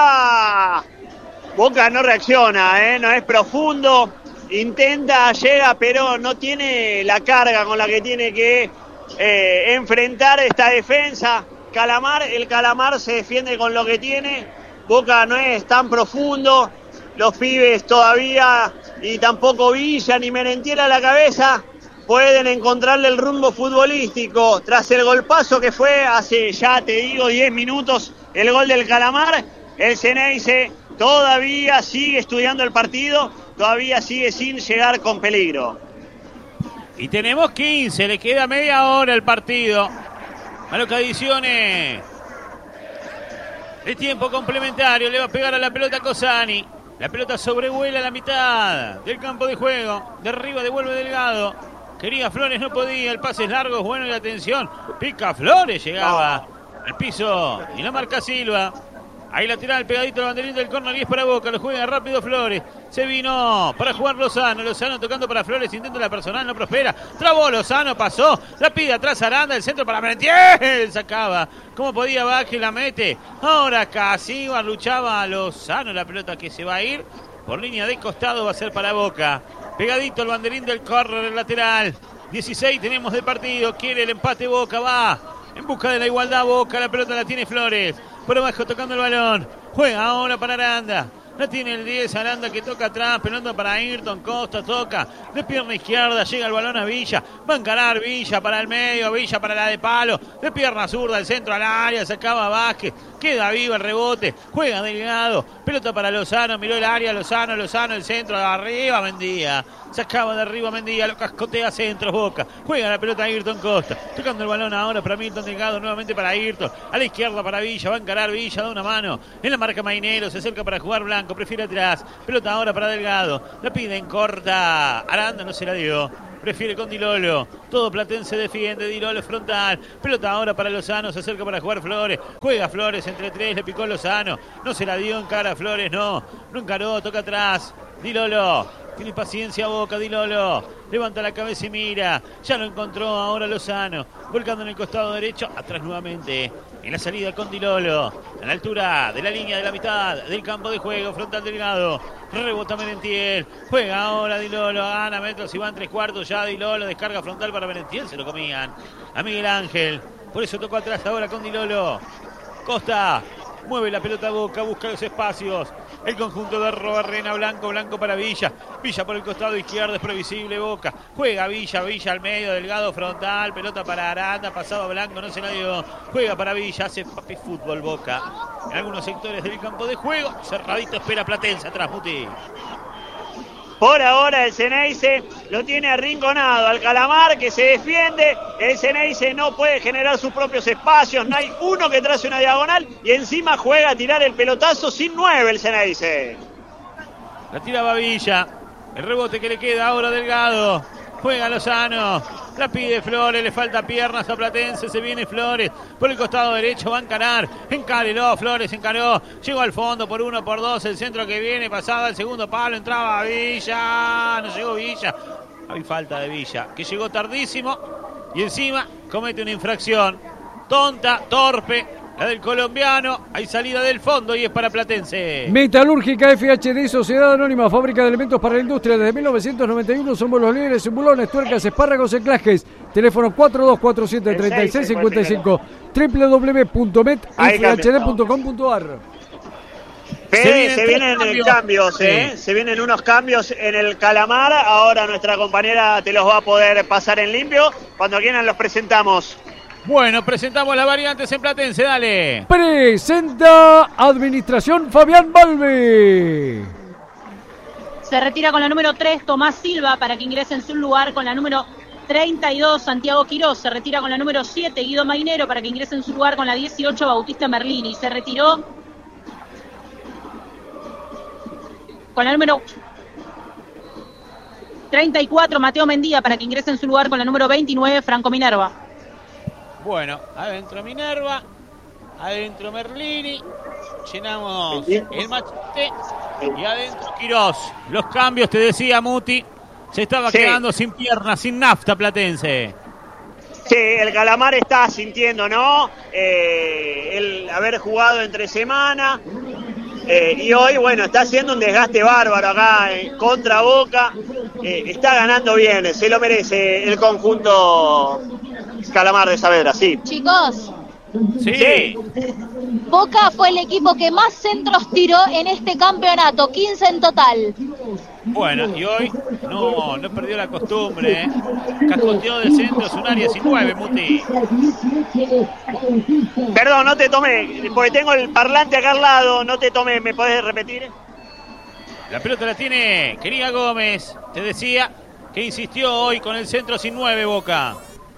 ahora Boca no reacciona, ¿eh? No es profundo. Intenta, llega, pero no tiene la carga con la que tiene que eh, enfrentar esta defensa. Calamar, el Calamar se defiende con lo que tiene. Boca no es tan profundo. Los pibes todavía, y tampoco Villa ni Merentiel a la cabeza, pueden encontrarle el rumbo futbolístico. Tras el golpazo que fue hace, ya te digo, diez minutos, el gol del Calamar, el Ceneice todavía sigue estudiando el partido, todavía sigue sin llegar con peligro. Y tenemos quince, le queda media hora el partido. A lo que adicione el tiempo complementario, le va a pegar a la pelota Cosani. La pelota sobrevuela la mitad del campo de juego. De arriba devuelve Delgado. Quería Flores, no podía. El pase es largo, es bueno y atención. Pica Flores, llegaba al piso y la marca Silva. Ahí lateral, pegadito al banderín del córner y es para Boca. Lo juega rápido Flores. Se vino para jugar Lozano. Lozano tocando para Flores. Intenta la personal, no prospera. Trabó Lozano, pasó. La pide atrás Aranda. El centro para Merentiel. Sacaba. Como podía Vázquez, la mete. Ahora Casíbar luchaba a Lozano. La pelota que se va a ir por línea de costado va a ser para Boca. Pegadito al banderín del córner, el lateral. dieciséis tenemos de partido. Quiere el empate Boca. Va en busca de la igualdad Boca. La pelota la tiene Flores. Por abajo tocando el balón. Juega ahora para Aranda. La tiene el diez, Aranda que toca atrás, pelota para Ayrton Costa, toca de pierna izquierda, llega el balón a Villa, va a encarar Villa para el medio, Villa para la de palo, de pierna zurda, el centro al área, se acaba Vázquez, queda vivo el rebote, juega Delgado, pelota para Lozano, miró el área, Lozano, Lozano, el centro de arriba, Mendía, se acaba de arriba Mendía, lo cascotea centro, Boca, juega la pelota Ayrton Costa, tocando el balón ahora para Milton Delgado, nuevamente para Ayrton, a la izquierda para Villa, va a encarar Villa, da una mano, en la marca Mainero, se acerca para jugar Blanco, prefiere atrás, pelota ahora para Delgado, la pide en corta, Aranda no se la dio, prefiere con Di Lolo. Todo Platense defiende, Di Lolo frontal. Pelota ahora para Lozano, se acerca para jugar Flores. Juega Flores entre tres, le picó Lozano. No se la dio en cara a Flores, no. No encaró, toca atrás. Di Lolo. Tiene paciencia Boca, Di Lolo. Levanta la cabeza y mira. Ya lo encontró ahora Lozano. Volcando en el costado derecho. Atrás nuevamente. En la salida con Di Lolo. A la altura de la línea de la mitad del campo de juego. Frontal Delgado. Rebota Merentiel. Juega ahora Di Lolo. Gana metros y van tres cuartos ya. Di Lolo. Descarga frontal para Merentiel. Se lo comían a Miguel Ángel. Por eso tocó atrás ahora con Di Lolo. Costa. Mueve la pelota Boca. Busca los espacios. El conjunto de Robarrena, Blanco, Blanco para Villa. Villa por el costado izquierdo, es previsible Boca. Juega Villa, Villa al medio, Delgado frontal, pelota para Aranda, pasado a Blanco, no se la dio. Juega para Villa, hace papi fútbol Boca. En algunos sectores del campo de juego, cerradito espera Platense atrás, Muti. Por ahora el Ceneice lo tiene arrinconado al Calamar, que se defiende. El Ceneice no puede generar sus propios espacios. No hay uno que trace una diagonal. Y encima juega a tirar el pelotazo sin nueve el Ceneice. La tira Villa. El rebote que le queda ahora Delgado. Juega Lozano. La pide Flores, le falta piernas a Platense, se viene Flores, por el costado derecho va a encarar, encárelo, Flores encaró, llegó al fondo por uno, por dos, el centro que viene, pasaba el segundo palo, entraba Villa, no llegó Villa, hay falta de Villa, que llegó tardísimo y encima comete una infracción, tonta, torpe, la del colombiano, hay salida del fondo y es para Platense. Metalúrgica F H D, Sociedad Anónima, fábrica de elementos para la industria. Desde mil novecientos noventa y uno somos los líderes en bulones, tuercas, espárragos, enclajes. Teléfono cuatro dos cuatro siete, tres seis cinco cinco, doble u doble u doble u punto met f h d punto com punto a r. Fede, se vienen, se vienen cambios, ¿eh? Sí. Se vienen unos cambios en el Calamar. Ahora nuestra compañera te los va a poder pasar en limpio. Cuando quieran los presentamos. Bueno, presentamos las variantes en Platense, dale. Presenta Administración Fabián Balbi. Se retira con la número tres Tomás Silva para que ingrese en su lugar con la número treinta y dos Santiago Quirós. Se retira con la número siete Guido Mainero para que ingrese en su lugar con la dieciocho Bautista Merlini. Se retiró con la número treinta y cuatro Mateo Mendía para que ingrese en su lugar con la número veintinueve Franco Minerva. Bueno, adentro Minerva, adentro Merlini, llenamos el machete y adentro Quirós. Los cambios, te decía Muti, se estaba sí. quedando sin piernas, sin nafta Platense. Sí, el Calamar está sintiendo, ¿no? Eh, el haber jugado entre semana eh, y hoy, bueno, está haciendo un desgaste bárbaro acá en contra Boca. Eh, está ganando bien, se lo merece el conjunto Calamar de Saavedra, sí. Chicos, sí. sí. Boca fue el equipo que más centros tiró en este campeonato, quince en total. Bueno, y hoy no, no perdió la costumbre, ¿eh? Cascoteó del centro, es un área sin nueve, Muti. Perdón, no te tomé, porque tengo el parlante acá al lado, no te tomé, ¿me podés repetir? La pelota la tiene Querida Gómez, te decía que insistió hoy con el centro sin nueve Boca.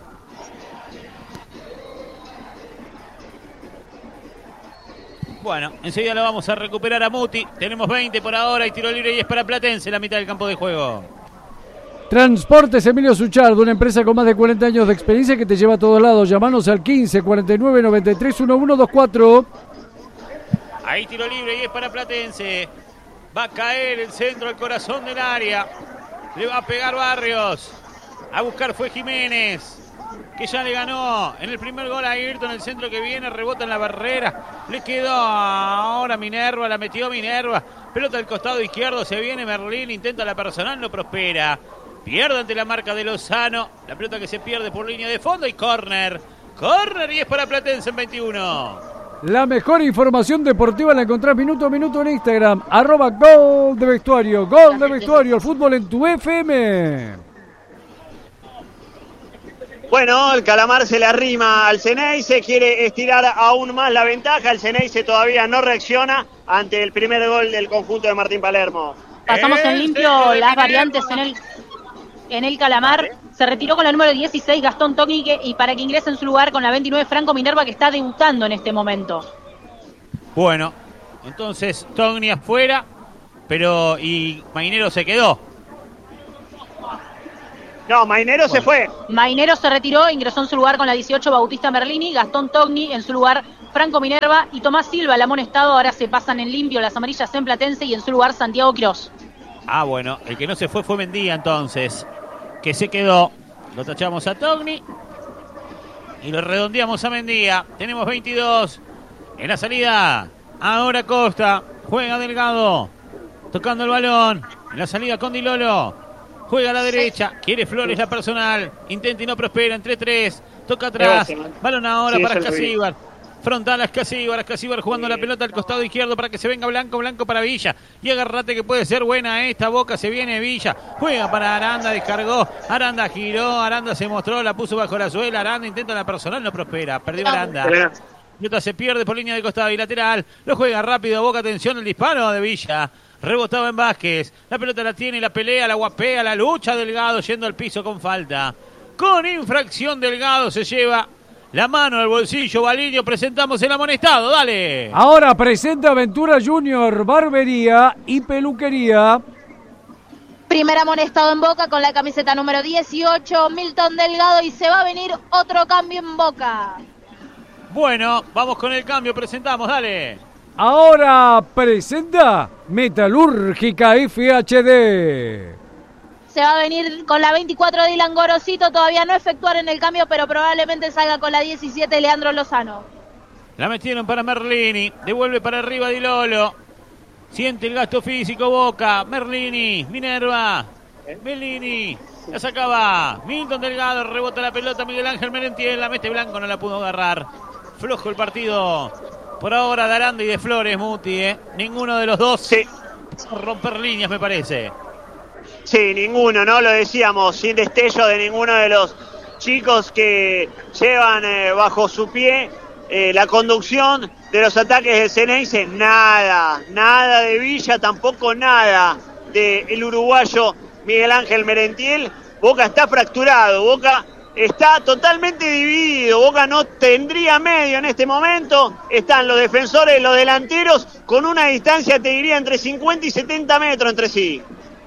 Bueno, enseguida lo vamos a recuperar a Muti. Tenemos veinte por ahora y tiro libre y es para Platense, la mitad del campo de juego. Transportes Emilio Suchardo, una empresa con más de cuarenta años de experiencia que te lleva a todos lados. Llámanos al quince cuarenta y nueve noventa y tres uno uno dos cuatro. Ahí tiro libre y es para Platense. Va a caer el centro al corazón del área. Le va a pegar Barrios. A buscar fue Jiménez, que ya le ganó en el primer gol a Ayrton, el centro que viene, rebota en la barrera, le quedó ahora Minerva, la metió Minerva, pelota al costado izquierdo, se viene Merlín, intenta la personal, no prospera, pierde ante la marca de Lozano, la pelota que se pierde por línea de fondo y córner, córner y es para Platense en veintiuno. La mejor información deportiva la encontrás minuto a minuto en Instagram, arroba Gol de Vestuario, Gol de Vestuario, el fútbol en tu F M. Bueno, el Calamar se le arrima al Ceneice, quiere estirar aún más la ventaja, el Ceneice todavía no reacciona ante el primer gol del conjunto de Martín Palermo. Pasamos en limpio las variantes en el, en el Calamar. Se retiró con la número dieciséis Gastón Tóquique y para que ingrese en su lugar con la veintinueve Franco Minerva, que está debutando en este momento. Bueno, entonces Togni afuera, pero y Mainero se quedó. No, Mainero bueno. se fue. Mainero se retiró, ingresó en su lugar con la dieciocho Bautista Merlini, Gastón Togni en su lugar Franco Minerva y Tomás Silva, el amonestado. Ahora se pasan en limpio las amarillas en Platense y en su lugar Santiago Quirós. Ah, bueno, el que no se fue fue Mendía entonces, que se quedó. Lo tachamos a Togni y lo redondeamos a Mendía. Tenemos veintidós en la salida. Ahora Costa, juega Delgado, tocando el balón. En la salida con Di Lolo, juega a la derecha, quiere Flores la personal, intenta y no prospera, entre tres, toca atrás, balón ahora sí, para Escasíbar. Frontal a Escasíbar, Escasíbar jugando sí. la pelota al costado izquierdo para que se venga Blanco, Blanco para Villa. Y agarrate que puede ser buena esta Boca, se viene Villa. Juega para Aranda, descargó. Aranda giró, Aranda se mostró, la puso bajo la suela. Aranda intenta la personal, no prospera. Perdió Aranda. Pelota se pierde por línea de costado y lateral. Lo juega rápido Boca, atención el disparo de Villa. Rebotaba en Vázquez. La pelota la tiene, la pelea, la guapea, la lucha Delgado yendo al piso con falta. Con infracción Delgado se lleva la mano al bolsillo. Valiño, presentamos el amonestado, dale. Ahora presenta Aventura Junior, barbería y peluquería. Primer amonestado en Boca con la camiseta número dieciocho, Milton Delgado, y se va a venir otro cambio en Boca. Bueno, vamos con el cambio, presentamos, dale. Ahora presenta Metalúrgica F H D. Se va a venir con la veinticuatro Dylan Gorosito, todavía no efectuar en el cambio, pero probablemente salga con la diecisiete Leandro Lozano. La metieron para Merlini, devuelve para arriba Di Lolo. Siente el gasto físico Boca, Merlini, Minerva, Bellini, la sacaba. Milton Delgado, rebota la pelota, Miguel Ángel Merentiel, la mete Blanco, no la pudo agarrar. Flojo el partido por ahora de Aranda y de Flores, Muti, ¿eh? Ninguno de los dos sí. romper líneas, me parece. Sí, ninguno, ¿no? Lo decíamos, sin destello de ninguno de los chicos que llevan eh, bajo su pie eh, la conducción de los ataques del Ceneice. Nada, nada de Villa, tampoco nada del uruguayo Miguel Ángel Merentiel. Boca está fracturado, Boca está totalmente dividido, Boca no tendría medio en este momento. Están los defensores, los delanteros, con una distancia, te diría, entre cincuenta y setenta metros entre sí.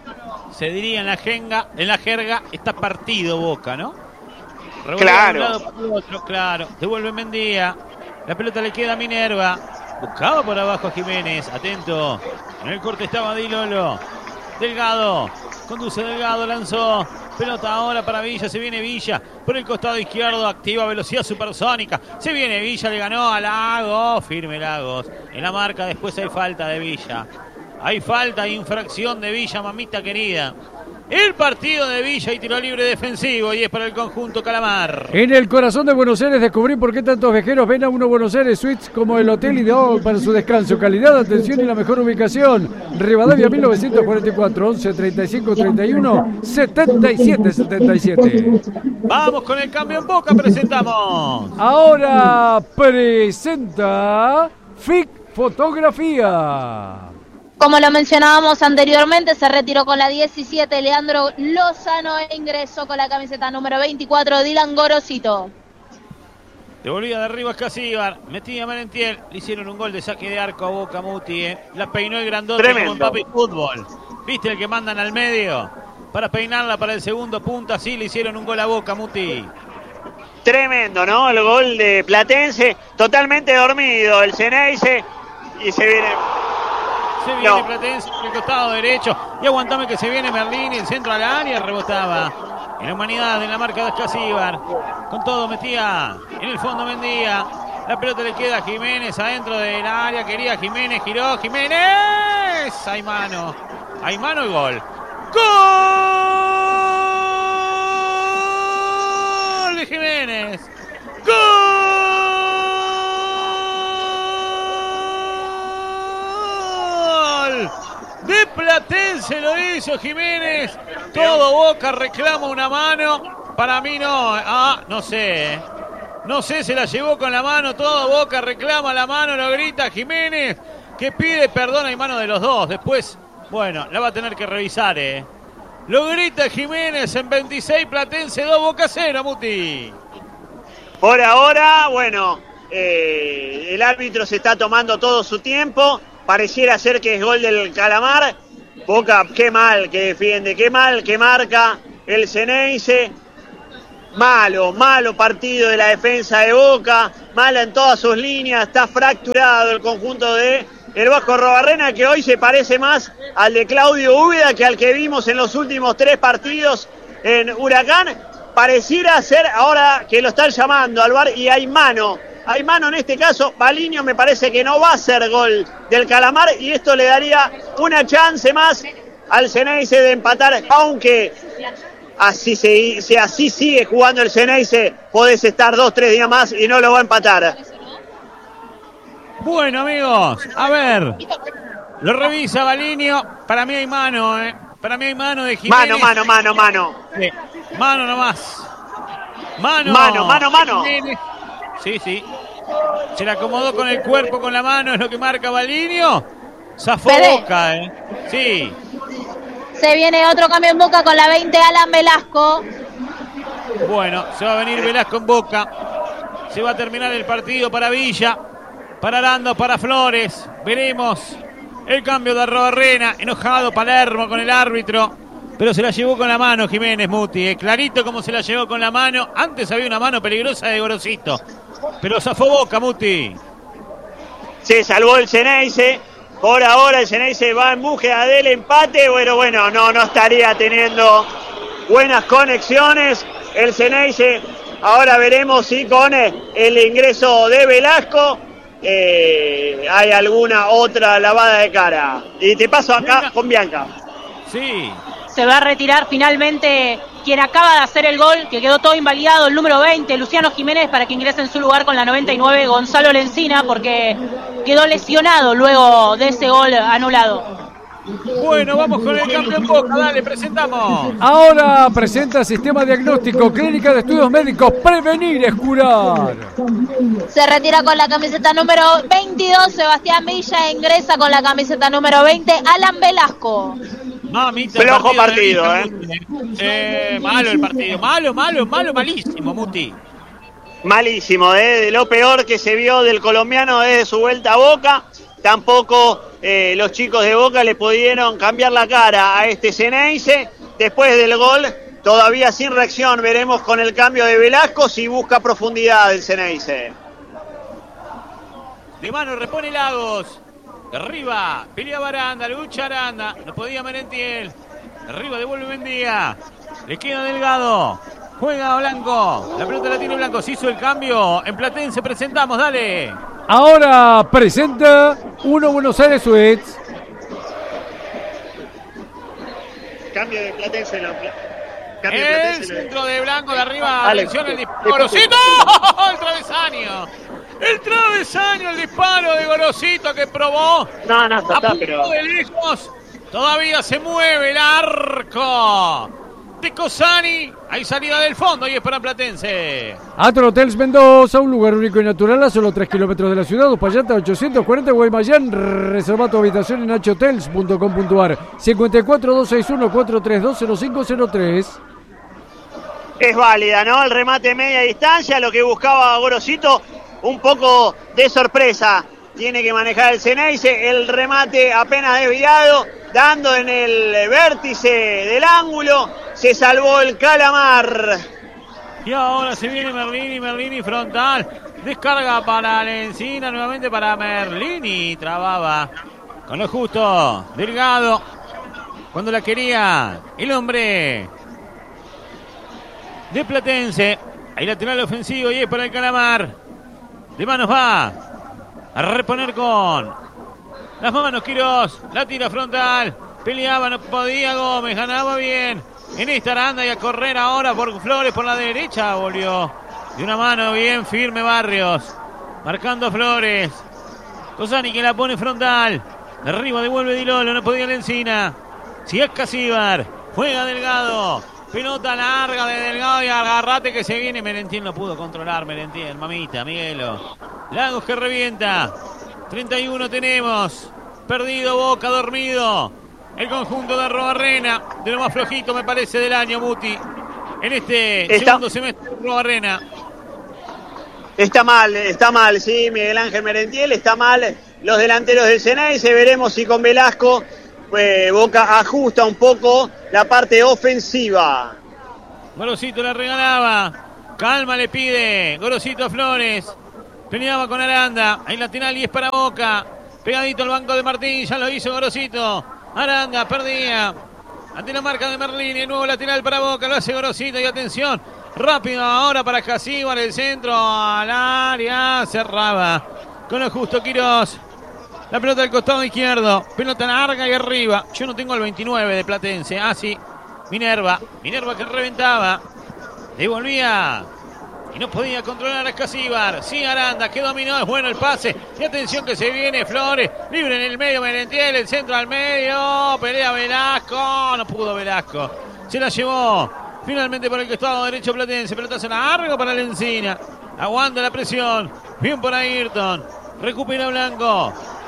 Se diría en la jerga, en la jerga está partido Boca, ¿no? Revuelve claro. De un lado por otro, claro. Devuelve Mendía. La pelota le queda a Minerva. Buscaba por abajo a Jiménez. Atento. En el corte estaba Di Lolo. Delgado. Conduce Delgado, lanzó. Pelota ahora para Villa. Se viene Villa. Por el costado izquierdo. Activa velocidad supersónica. Se viene Villa. Le ganó a Lagos. Firme Lagos. En la marca después hay falta de Villa. Hay falta, infracción de Villa, mamita querida. El partido de Villa y tiro libre defensivo y es para el conjunto Calamar. En el corazón de Buenos Aires descubrí por qué tantos viajeros ven a Uno Buenos Aires Suites como el hotel ideal para su descanso. Calidad, atención y la mejor ubicación. Rivadavia mil novecientos cuarenta y cuatro, once treinta y cinco treinta y uno, setenta y siete setenta y siete. Vamos con el cambio en Boca, presentamos. Ahora presenta F I C Fotografía. Como lo mencionábamos anteriormente, se retiró con la diecisiete Leandro Lozano e ingresó con la camiseta número veinticuatro Dylan Gorosito. Devolvía de arriba Escasíbar, metía Merentiel, le hicieron un gol de saque de arco a Boca, Muti, ¿eh? La peinó el grandote como en Papi Fútbol. ¿Viste el que mandan al medio? Para peinarla para el segundo punta, sí, le hicieron un gol a Boca, Muti. Tremendo, ¿no? El gol de Platense, totalmente dormido el Ceneice y se viene... Se viene no. Platense por el costado derecho. Y aguantame que se viene Merlini, el centro al área, rebotaba. En la humanidad, en la marca de Escasíbar. Con todo metía en el fondo Mendía. La pelota le queda a Jiménez adentro del área. Quería Jiménez, giró Jiménez. Hay mano. Hay mano y gol. ¡Gol de Jiménez! ¡Gol! De Platense lo hizo Jiménez. Todo Boca reclama una mano. Para mí no. Ah, no sé. No sé, se la llevó con la mano. Todo Boca reclama la mano. Lo grita Jiménez, que pide perdón. Hay mano de los dos. Después, bueno, la va a tener que revisar, eh. Lo grita Jiménez en veintiséis. Platense dos, Boca cero, Muti. Por ahora, bueno, eh, el árbitro se está tomando todo su tiempo. Pareciera ser que es gol del Calamar. Boca, qué mal que defiende, qué mal que marca. el Xeneize. Malo, malo partido de la defensa de Boca, mala en todas sus líneas, está fracturado el conjunto de el Vasco Arrobarrena, que hoy se parece más al de Claudio Úbeda que al que vimos en los últimos tres partidos en Huracán. Pareciera ser ahora que lo están llamando al V A R y hay mano, hay mano en este caso. Baliño me parece que no va a ser gol del Calamar y esto le daría una chance más al Xeneize de empatar, aunque así se, si así sigue jugando el Xeneize, podés estar dos, tres días más y no lo va a empatar. Bueno, amigos, a ver, lo revisa Baliño, para mí hay mano, eh. Para mí hay mano de Jiménez. Mano, mano, mano, mano. Sí. Mano nomás. Mano. Mano, mano, mano. Jiménez. Sí, sí. Se la acomodó con el cuerpo, con la mano, es lo que marca Baliño. Zafó Boca, eh. Sí. Se viene otro cambio en Boca con la veinte, Alan Velasco. Bueno, se va a venir Velasco en Boca. Se va a terminar el partido para Villa, para Aranda, para Flores. Veremos el cambio de Arrobarrena. Enojado Palermo con el árbitro, pero se la llevó con la mano Jiménez, Muti. Eh. Clarito como se la llevó con la mano. Antes había una mano peligrosa de Gorosito, pero zafó Boca, Muti. Se salvó el Xeneize. Por ahora el Xeneize va en búsqueda del empate. Bueno, bueno, no, no estaría teniendo buenas conexiones el Xeneize. Ahora veremos si con el ingreso de Velasco eh, hay alguna otra lavada de cara. Y te paso acá con Bianca. Sí. Se va a retirar finalmente quien acaba de hacer el gol, que quedó todo invalidado, el número veinte, Luciano Jiménez, para que ingrese en su lugar con la noventa y nueve, Gonzalo Lencina, porque quedó lesionado luego de ese gol anulado. Bueno, vamos con el cambio en Boca, dale, presentamos. Ahora presenta Sistema Diagnóstico, Clínica de Estudios Médicos, prevenir es curar. Se retira con la camiseta número veintidós, Sebastián Villa, ingresa con la camiseta número veinte, Alan Velasco. Mamita, flojo partido, partido eh. eh. Malo el partido, malo, malo, malo, malísimo, Muti. Malísimo, eh, de lo peor que se vio del colombiano desde su vuelta a Boca. Tampoco eh, los chicos de Boca le pudieron cambiar la cara a este Xeneize. Después del gol, todavía sin reacción, veremos con el cambio de Velasco si busca profundidad el Xeneize. De mano repone Lagos. Arriba, pelea Baranda, lucha Aranda, no podía Merentiel. Arriba devuelve Mendía. Le queda Delgado. Juega Blanco. La pelota la tiene Blanco. Se hizo el cambio. En Platense presentamos, dale. Ahora presenta Uno Buenos Aires Suites. Cambio de Platense. No. Cambio de Platense, el centro no. De Blanco de arriba. Alex, atención el disparo. ¡Gorosito! El travesaño. El travesaño, el disparo de Gorosito que probó. No, no, está, está pero. De lejos. Todavía se mueve el arco de Cosani. Hay salida del fondo y es para Platense. Atro Hotels Mendoza, un lugar único y natural a solo tres kilómetros de la ciudad. Uspallata ochocientos cuarenta, Guaymallén. Reserva tu habitación en h hotels punto com punto a r. cinco cuatro, dos seis uno, cuatro tres dos, cero cinco cero tres. Es válida, ¿no? El remate media distancia, lo que buscaba Gorosito. Un poco de sorpresa tiene que manejar el Xeneize. El remate apenas desviado, dando en el vértice del ángulo. Se salvó el Calamar. Y ahora se viene Merlini, Merlini frontal. Descarga para Lencina, nuevamente para Merlini. Trababa con lo justo. Delgado. Cuando la quería el hombre de Platense. Ahí lateral ofensivo y es para el Calamar. De manos va a reponer con las manos Quirós. La tira frontal. Peleaba, no podía Gómez. Ganaba bien. En esta Aranda y a correr ahora por Flores por la derecha. Volvió de una mano bien firme Barrios. Marcando a Flores. Cosani que la pone frontal. De arriba devuelve Di Lolo. No podía Lencina. Si es Casíbar. Juega Delgado. Pelota larga de Delgado y agarrate que se viene. Merentiel no pudo controlar. Merentiel, mamita, Miguelo. Lagos que revienta. treinta y uno tenemos. Perdido Boca, dormido. El conjunto de Arrobarrena. De lo más flojito me parece del año, Muti. En este está, segundo semestre de Arrobarrena. Está mal, está mal, sí, Miguel Ángel Merentiel. Está mal los delanteros del Xeneize. Veremos si con Velasco... Pues Boca ajusta un poco la parte ofensiva. Gorosito le regalaba. Calma le pide. Gorosito a Flores. Peleaba con Aranda. Ahí lateral y es para Boca. Pegadito al banco de Martín. Ya lo hizo Gorosito. Aranda perdía. Ante la marca de Merlini. El nuevo lateral para Boca. Lo hace Gorosito. Y atención. Rápido ahora para Casíbar. El centro al área. Cerraba. Con lo justo Quirós. La pelota del costado izquierdo. Pelota larga y arriba. Yo no tengo el veintinueve de Platense. Ah, sí. Minerva. Minerva que reventaba. Devolvía. Y no podía controlar a Casíbar. Sí, Aranda, que dominó. Es bueno el pase. Y atención que se viene Flores. Libre en el medio Merentiel. El centro al medio. Pelea Velasco. No pudo Velasco. Se la llevó. Finalmente por el costado derecho Platense. Pelotazo largo para la Encina. Aguanta la presión. Bien por Ayrton. Recupera Blanco.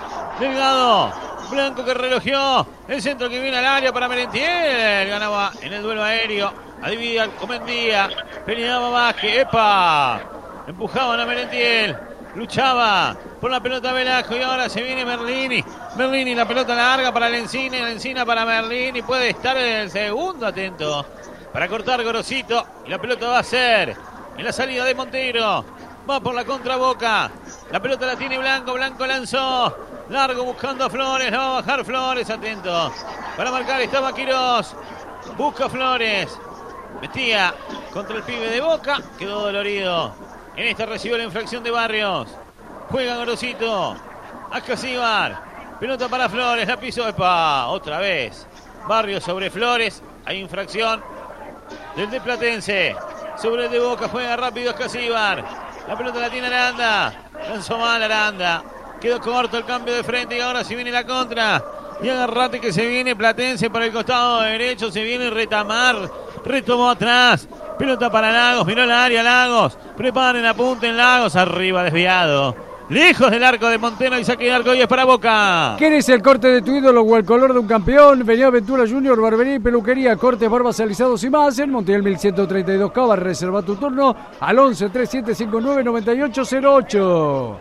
Delgado. Blanco que relojeó. El centro que viene al área para Merentiel. Ganaba en el duelo aéreo. Adivina Comendía. Peleaba Vázquez. ¡Epa! Empujaban a Merentiel. Luchaba por la pelota Velasco. Y ahora se viene Merlini. Merlini, la pelota larga para la Encina. La Encina para Merlini. Puede estar en el segundo. Atento. Para cortar Gorosito. Y la pelota va a ser en la salida de Montero. Va por la contra Boca. La pelota la tiene Blanco. Blanco lanzó. Largo buscando a Flores. No va a bajar Flores. Atento. Para marcar estaba Quirós. Busca Flores. Metía contra el pibe de Boca. Quedó dolorido. En esta recibió la infracción de Barrios. Juega Gorosito. Ascasíbar. Pelota para Flores. La pisó. Epa. Otra vez. Barrios sobre Flores. Hay infracción del de Platense. Sobre el de Boca. Juega rápido Ascasíbar. La pelota la tiene Aranda. Lanzó mal Aranda. Quedó corto el cambio de frente y ahora se viene la contra. Y agarrate que se viene Platense por el costado derecho. Se viene Retamar. Retomó atrás. Pelota para Lagos. Miró el área Lagos. Preparen, apunten Lagos. Arriba desviado. Lejos del arco de Montero y saque de arco y es para Boca. ¿Querés el corte de tu ídolo o el color de un campeón? Vení a Ventura Junior, barbería y peluquería, cortes, barbas, alisados y más. En Montiel mil ciento treinta y dos Cava. Reserva tu turno al once, treinta y siete cincuenta y nueve, noventa y ocho cero ocho.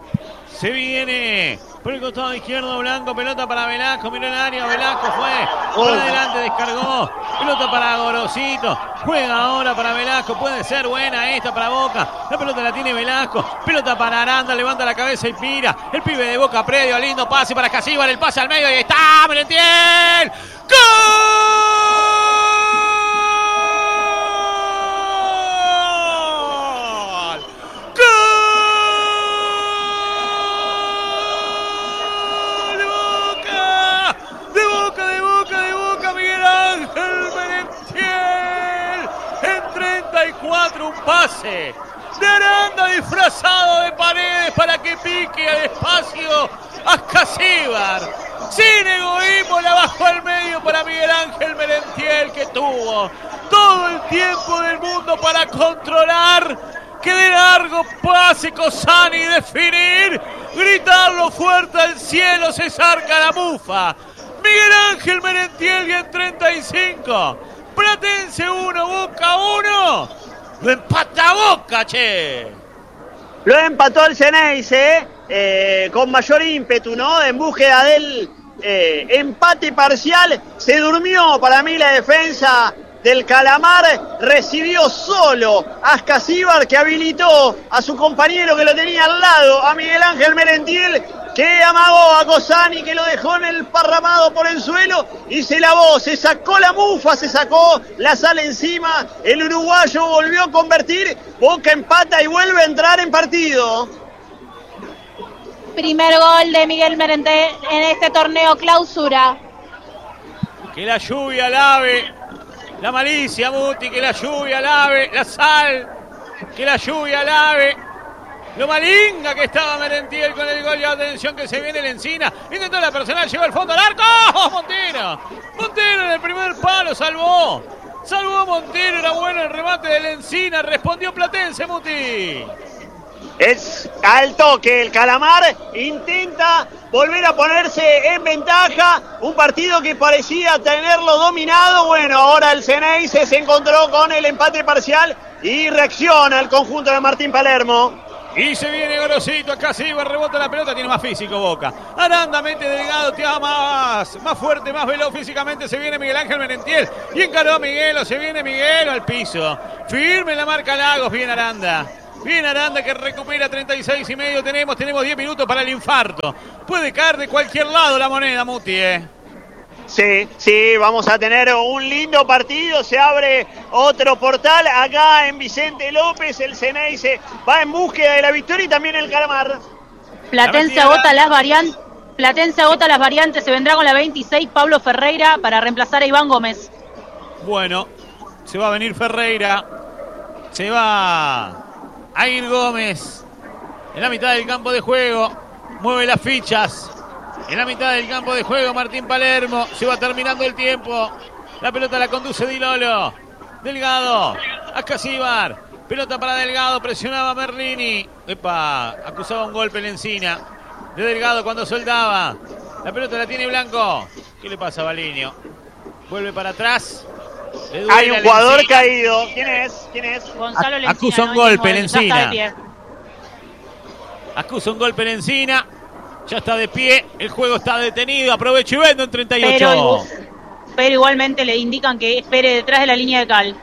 Se viene por el costado izquierdo Blanco, pelota para Velasco, miró el área, Velasco fue, por adelante descargó, pelota para Gorosito, juega ahora para Velasco, puede ser buena esta para Boca, la pelota la tiene Velasco, pelota para Aranda, levanta la cabeza y pira, el pibe de Boca predio, lindo pase para Casíbar, el pase al medio y está, Merentiel, ¡gol! cuatro, un pase de Aranda disfrazado de Paredes para que pique al espacio Ascasíbar. Sin egoísmo la bajó al medio para Miguel Ángel Merentiel, que tuvo todo el tiempo del mundo para controlar, que de largo pase Cosani y definir, gritarlo fuerte al cielo, se zarca la mufa. Miguel Ángel Merentiel y en treinta y cinco. Platense uno, Boca uno. Lo empata Boca, che. Lo empató el Ceneice eh, con mayor ímpetu, ¿no? En búsqueda del eh, empate parcial. Se durmió para mí la defensa del Calamar. Recibió solo a Ascasíbar, que habilitó a su compañero que lo tenía al lado, a Miguel Ángel Merentiel, que amagó a Cosani, que lo dejó en el parramado por el suelo y se lavó, se sacó la mufa, se sacó la sal encima. El uruguayo volvió a convertir. Boca empata y vuelve a entrar en partido. Primer gol de Miguel Merentiel en este torneo clausura. Que la lluvia lave la malicia, Muti, que la lluvia lave la sal, que la lluvia lave lo malinga que estaba Merentiel con el gol. Y atención que se viene la Encina. Intentó la personal, llegó al fondo al arco. ¡Oh, Montero! Montero en el primer palo salvó. Salvó a Montero, era bueno el remate de la Encina. Respondió Platense, Muti. Es al toque el Calamar. Intenta volver a ponerse en ventaja. Un partido que parecía tenerlo dominado. Bueno, ahora el Ceneice se encontró con el empate parcial y reacciona el conjunto de Martín Palermo. Y se viene Gorosito, acá se iba, rebota la pelota, tiene más físico Boca. Aranda mete Delgado, te más, más fuerte, más veloz físicamente. Se viene Miguel Ángel Merentiel y encaró a Miguelo, se viene Miguelo al piso. Firme la marca Lagos, bien Aranda. Bien Aranda que recupera treinta y seis y medio. Tenemos, tenemos diez minutos para el infarto. Puede caer de cualquier lado la moneda, Muti, ¿eh? Sí, sí, vamos a tener un lindo partido. Se abre otro portal acá en Vicente López. El Ceneice va en búsqueda de la victoria y también el Calamar. Platense agota las variantes. Platense agota las variantes. Se vendrá con la veintiséis Pablo Ferreira para reemplazar a Iván Gómez. Bueno, se va a venir Ferreira. Se va a ir Gómez en la mitad del campo de juego. Mueve las fichas. En la mitad del campo de juego, Martín Palermo. Se va terminando el tiempo. La pelota la conduce Di Lolo. Delgado. A Casíbar. Pelota para Delgado. Presionaba Merlini. Epa. Acusaba un golpe en la encina de Delgado cuando soldaba. La pelota la tiene Blanco. ¿Qué le pasa a Baliño? Vuelve para atrás. Hay un jugador encina. Caído. ¿Quién es? ¿Quién es? Gonzalo Lencina. Acusa un golpe en encina. Acusa un golpe en encina. Ya está de pie, el juego está detenido, aprovecho y vendo en treinta y ocho. Pero, pero igualmente le indican que espere detrás de la línea de cal.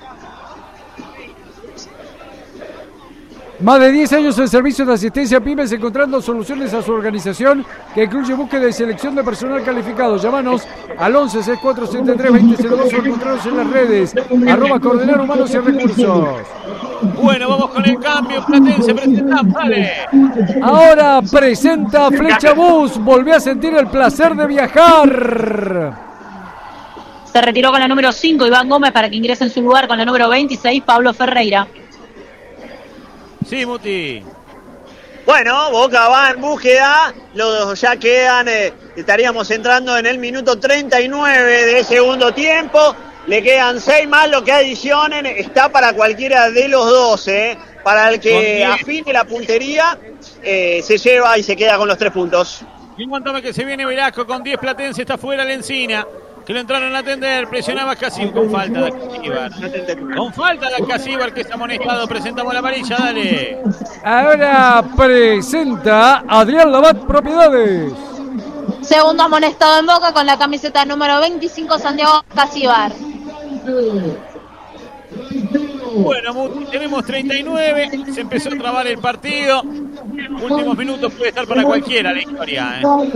Más de diez años en servicio de asistencia a pymes, encontrando soluciones a su organización, que incluye búsqueda y selección de personal calificado. Llámanos al once sesenta y cuatro setenta y tres veinte cero dos o encontrarnos en las redes, arroba coordinar humanos y recursos. Bueno, vamos con el cambio. Platense presenta, vale. Ahora presenta Flecha Bus. Volvió a sentir el placer de viajar. Se retiró con la número cinco Iván Gómez para que ingrese en su lugar con la número veintiséis Pablo Ferreira. Sí, Muti. Bueno, Boca va en búsqueda. Los ya quedan, eh, estaríamos entrando en el minuto treinta y nueve del segundo tiempo. Le quedan seis más, lo que adicionen está para cualquiera de los dos, ¿eh? Para el que afine la puntería, eh, se lleva y se queda con los tres puntos. Y cuéntame que se viene Velasco con diez Platense, está fuera la encina. Que lo entraron a atender, presionaba Casíbar con falta de Casíbar. Con falta de Casíbar que está amonestado, presentamos la amarilla, dale. Ahora presenta Adrián Labat Propiedades. Segundo amonestado en Boca con la camiseta número veinticinco Santiago Casíbar. Bueno, tenemos treinta y nueve, se empezó a trabar el partido. Últimos minutos puede estar para cualquiera la historia, ¿eh?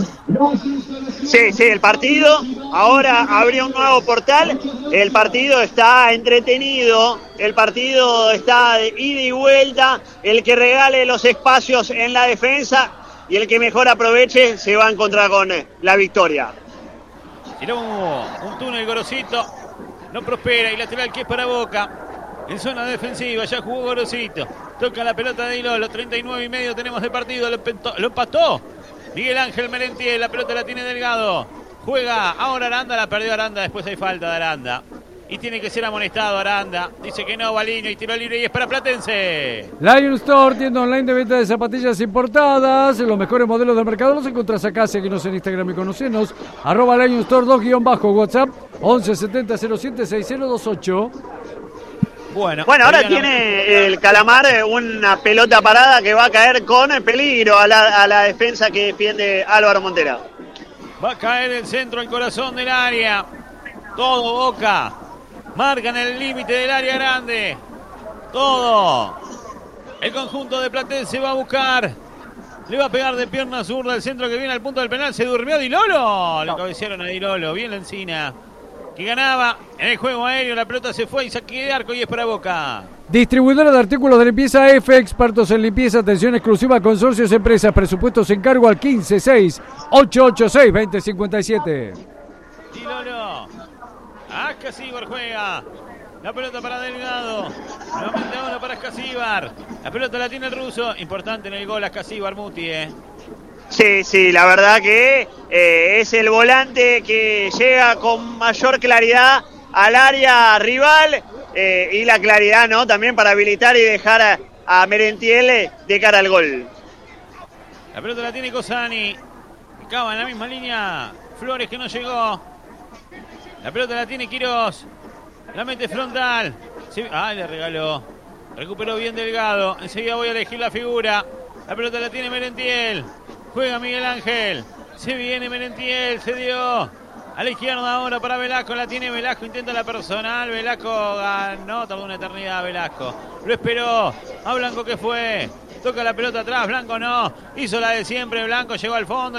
Sí, sí, el partido ahora abrió un nuevo portal. El partido está entretenido, el partido está de ida y vuelta. El que regale los espacios en la defensa y el que mejor aproveche se va a encontrar con la victoria. Tiró un, un túnel Gorosito, no prospera y lateral que es para Boca. En zona defensiva, ya jugó Gorosito. Toca la pelota de Ilolo, treinta y nueve y medio tenemos de partido, lo, empató, lo empató Miguel Ángel Merentiel, la pelota la tiene Delgado. Juega ahora Aranda, la perdió Aranda, después hay falta de Aranda. Y tiene que ser amonestado Aranda. Dice que no, Baliño y tiro libre y es para Platense. Lion Store, tienda online de venta de zapatillas importadas. Los mejores modelos del mercado los encontrás acá. Seguinos en Instagram y conocenos. Arroba Lion Store dos guión bajo. WhatsApp once setenta cero siete seis cero dos ocho. Bueno, bueno, ahora tiene el Calamar una pelota parada que va a caer con peligro a la, a la defensa que defiende Álvaro Montera. Va a caer el centro al corazón del área. Todo Boca. Marcan el límite del área grande. Todo. El conjunto de Platense va a buscar. Le va a pegar de pierna zurda el centro que viene al punto del penal. Se durmió Di Lolo. Le cabecearon a Di Lolo. Bien la encina. Que ganaba en el juego aéreo, la pelota se fue y saque de arco y es para Boca. Distribuidora de artículos de limpieza F, expertos en limpieza, atención exclusiva a consorcios, empresas, presupuestos en cargo al quince seis ocho ocho seis dos cero cinco siete. Di Lolo. Casíbar juega. La pelota para Delgado. Nuevamente ahora para Casíbar. La pelota la tiene el ruso. Importante en el gol a Casíbar, Muti, eh. Sí, sí, la verdad que eh, es el volante que llega con mayor claridad al área rival eh, y la claridad, ¿no? También para habilitar y dejar a, a Merentiel de cara al gol. La pelota la tiene Cosani. Acaba en la misma línea. Flores que no llegó. La pelota la tiene Quirós. La mete frontal. Sí, ah, le regaló. Recuperó bien Delgado. Enseguida voy a elegir la figura. La pelota la tiene Merentiel. Juega Miguel Ángel. Se viene Merentiel. Se dio a la izquierda ahora para Velasco. La tiene Velasco. Intenta la personal. Velasco ganó. Tardó una eternidad Velasco. Lo esperó. A Blanco que fue. Toca la pelota atrás. Blanco no. Hizo la de siempre. Blanco llegó al fondo.